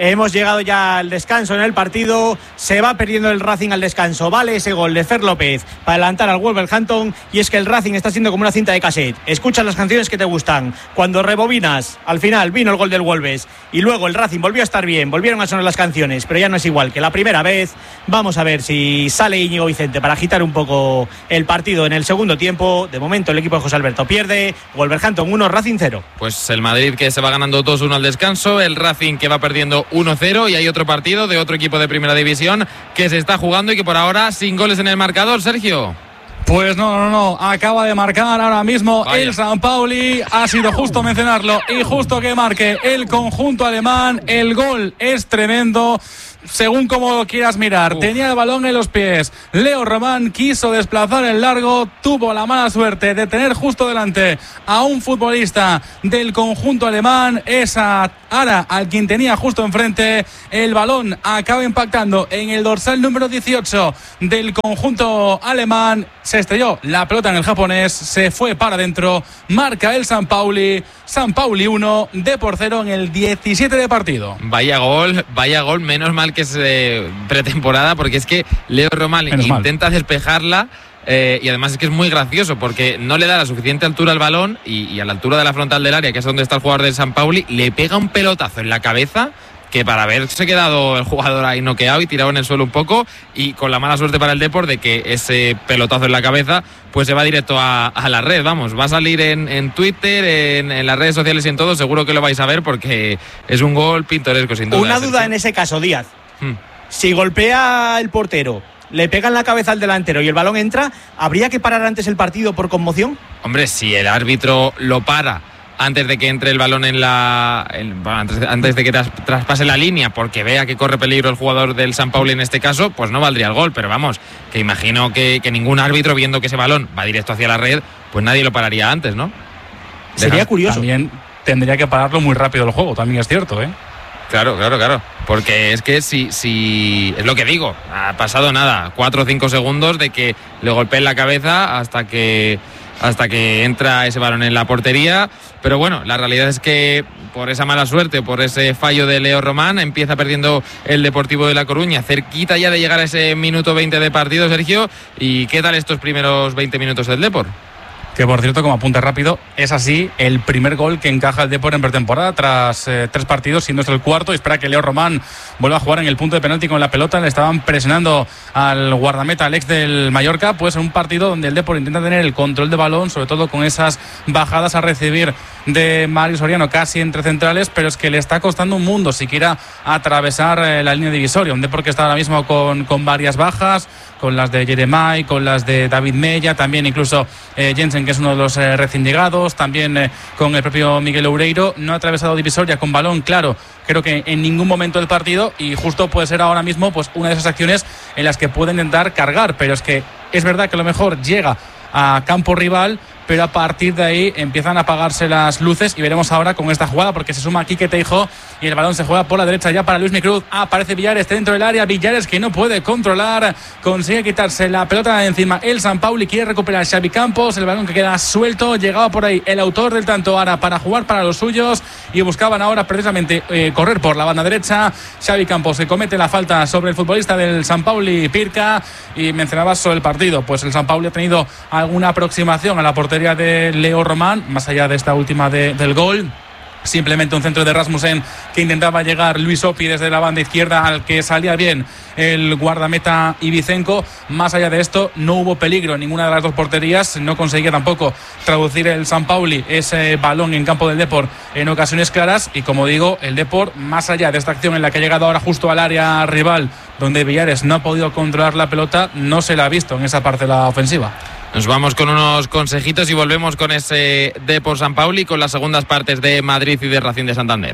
[SPEAKER 3] hemos llegado ya al descanso en el partido. Se va perdiendo el Racing al descanso. Vale ese gol de Fer López para adelantar al Wolverhampton. Y es que el Racing está siendo como una cinta de cassette. Escuchas las canciones que te gustan. Cuando rebobinas, al final vino el gol del Wolves. Y luego el Racing volvió a estar bien. Volvieron a sonar las canciones. Pero ya no es igual que la primera vez. Vamos a ver si sale Íñigo Vicente para agitar un poco el partido en el segundo tiempo. De momento el equipo de José Alberto pierde. Wolverhampton uno, Racing cero.
[SPEAKER 1] Pues el Madrid que se va ganando dos uno al descanso. El Racing que va perdiendo uno cero. Y hay otro partido de otro equipo de primera división que se está jugando y que por ahora sin goles en el marcador, Sergio.
[SPEAKER 5] Pues no, no, no, acaba de marcar ahora mismo Vaya. el San Pauli, ha sido justo mencionarlo y justo que marque el conjunto alemán, el gol es tremendo. Según como lo quieras mirar, Uf. tenía el balón en los pies. Leo Román quiso desplazar el largo, tuvo la mala suerte de tener justo delante a un futbolista del conjunto alemán. Esa Ara, al quien tenía justo enfrente, el balón acaba impactando en el dorsal número dieciocho del conjunto alemán. Se estrelló la pelota en el japonés, se fue para adentro. Marca el San Pauli. San Pauli uno, Depor cero en el diecisiete de partido.
[SPEAKER 1] Vaya gol, vaya gol, menos mal que es eh, pretemporada, porque es que Leo Román menos intenta mal. despejarla eh, y además es que es muy gracioso porque no le da la suficiente altura al balón y, y a la altura de la frontal del área, que es donde está el jugador del San Pauli, le pega un pelotazo en la cabeza que para haberse quedado el jugador ahí noqueado y tirado en el suelo un poco, y con la mala suerte para el Depor de que ese pelotazo en la cabeza pues se va directo a, a la red, vamos, va a salir en, en Twitter, en, en las redes sociales y en todo, seguro que lo vais a ver porque es un gol pintoresco sin duda.
[SPEAKER 3] Una duda en ese caso, Díaz, hmm. si golpea el portero, le pega en la cabeza al delantero y el balón entra, ¿habría que parar antes el partido por conmoción?
[SPEAKER 1] Hombre, si el árbitro lo para antes de que entre el balón en la en, antes, antes de que tras, traspase la línea porque vea que corre peligro el jugador del San Pauli en este caso, pues no valdría el gol, pero vamos, que imagino que, que ningún árbitro viendo que ese balón va directo hacia la red, pues nadie lo pararía antes, ¿no?
[SPEAKER 3] Sería Deja, curioso.
[SPEAKER 5] También tendría que pararlo muy rápido el juego, también es cierto, ¿eh?
[SPEAKER 1] Claro, claro, claro. Porque es que si, si es lo que digo, ha pasado nada, cuatro o cinco segundos de que le golpeen la cabeza hasta que hasta que entra ese balón en la portería. Pero bueno, la realidad es que por esa mala suerte, por ese fallo de Leo Román, empieza perdiendo el Deportivo de La Coruña, cerquita ya de llegar a ese minuto veinte de partido, Sergio. ¿Y qué tal estos primeros veinte minutos del Depor?
[SPEAKER 5] Que por cierto, como apunte rápido, es así el primer gol que encaja el Depor en pretemporada tras eh, tres partidos, siendo este el cuarto, y espera que Leo Román vuelva a jugar en el punto de penalti con la pelota. Le estaban presionando al guardameta, al ex del Mallorca, pues en un partido donde el Depor intenta tener el control de balón, sobre todo con esas bajadas a recibir de Mario Soriano casi entre centrales, pero es que le está costando un mundo siquiera atravesar eh, la línea divisoria. Un Depor que está ahora mismo con, con varias bajas, con las de Jeremai, con las de David Mella, también incluso eh, Jensen, que es uno de los eh, recién llegados, también eh, con el propio Miguel Oureiro. No ha atravesado divisoria con balón, claro, creo que en ningún momento del partido, y justo puede ser ahora mismo pues una de esas acciones en las que pueden intentar cargar, pero es que es verdad que a lo mejor llega a campo rival, pero a partir de ahí empiezan a apagarse las luces y veremos ahora con esta jugada, porque se suma Quique Teijo y el balón se juega por la derecha ya para Luis Micruz. Aparece Villares dentro del área, Villares que no puede controlar, consigue quitarse la pelota de encima el San Pauli, quiere recuperar Xavi Campos, el balón que queda suelto, llegaba por ahí el autor del tanto Ara para jugar para los suyos y buscaban ahora precisamente eh, correr por la banda derecha. Xavi Campos que comete la falta sobre el futbolista del San Pauli, Pirca. Y mencionabas sobre el partido, pues el San Pauli ha tenido alguna aproximación a la portería de Leo Román, más allá de esta última de, del gol. Simplemente un centro de Rasmussen que intentaba llegar Luis Opi desde la banda izquierda, al que salía bien el guardameta Ibicenco. Más allá de esto no hubo peligro en ninguna de las dos porterías, no conseguía tampoco traducir el San Pauli ese balón en campo del Depor en ocasiones claras. Y como digo, el Depor, más allá de esta acción en la que ha llegado ahora justo al área rival, donde Villares no ha podido controlar la pelota, no se la ha visto en esa parte de la ofensiva.
[SPEAKER 1] Nos vamos con unos consejitos y volvemos con ese Depor San Pauli, con las segundas partes de Madrid y de Racing de Santander.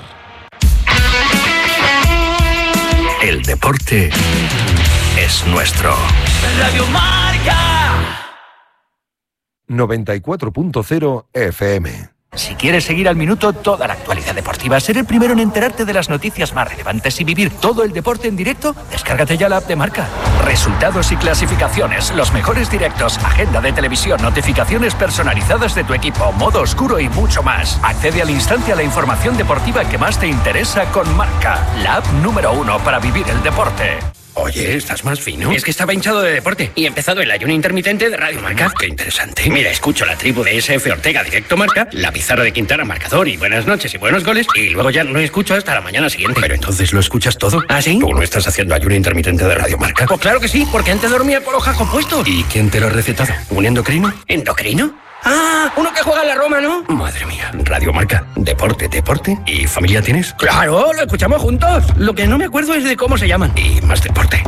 [SPEAKER 7] El deporte es nuestro.
[SPEAKER 9] Radio Marca
[SPEAKER 6] noventa y cuatro punto cero F M.
[SPEAKER 7] Si quieres seguir al minuto toda la actualidad deportiva, ser el primero en enterarte de las noticias más relevantes y vivir todo el deporte en directo, descárgate ya la app de Marca. Resultados y clasificaciones, los mejores directos, agenda de televisión, notificaciones personalizadas de tu equipo, modo oscuro y mucho más. Accede al instante a la información deportiva que más te interesa con Marca, la app número uno para vivir el deporte.
[SPEAKER 10] Oye, ¿estás más fino? Es que estaba hinchado de deporte y he empezado el ayuno intermitente de Radio Marca. Qué interesante. Mira, escucho la tribu de S F Ortega Directo Marca, la pizarra de Quintana Marcador y buenas noches y buenos goles, y luego ya no escucho hasta la mañana siguiente. Pero entonces lo escuchas todo. ¿Ah, sí? ¿Tú no estás haciendo ayuno intermitente de Radio Marca? Pues claro que sí, porque antes dormía con los jacos puestos. ¿Y quién te lo ha recetado? ¿Un endocrino? ¿Endocrino? Ah, uno que juega en la Roma, ¿no? Madre mía. Radio Marca, deporte, deporte. ¿Y familia tienes? Claro, lo escuchamos juntos. Lo que no me acuerdo es de cómo se llaman. Y más deporte.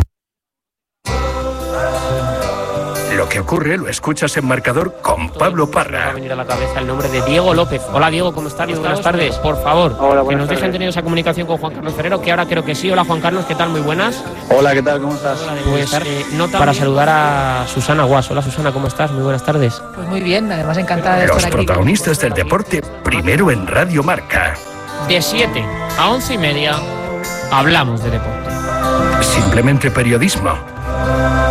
[SPEAKER 10] Lo que ocurre lo escuchas en Marcador con Pablo Parra.
[SPEAKER 11] Me va a venir a la cabeza el nombre de Diego López. Hola Diego, ¿cómo estás? Muy buenas tardes. Por favor, Hola, que nos tardes. dejen tener esa comunicación con Juan Carlos Ferrero, que ahora creo que sí. Hola Juan Carlos, ¿qué tal? Muy buenas.
[SPEAKER 12] Hola, ¿qué tal? ¿Cómo estás?
[SPEAKER 11] Hola, pues, eh, nota para saludar a Susana Guas. Hola Susana, ¿cómo estás? Muy buenas tardes.
[SPEAKER 13] Pues muy bien, además encantada de
[SPEAKER 7] Los
[SPEAKER 13] estar aquí.
[SPEAKER 7] Los protagonistas del deporte, primero en Radio Marca.
[SPEAKER 11] De siete a once y media, hablamos de deporte.
[SPEAKER 7] Simplemente periodismo.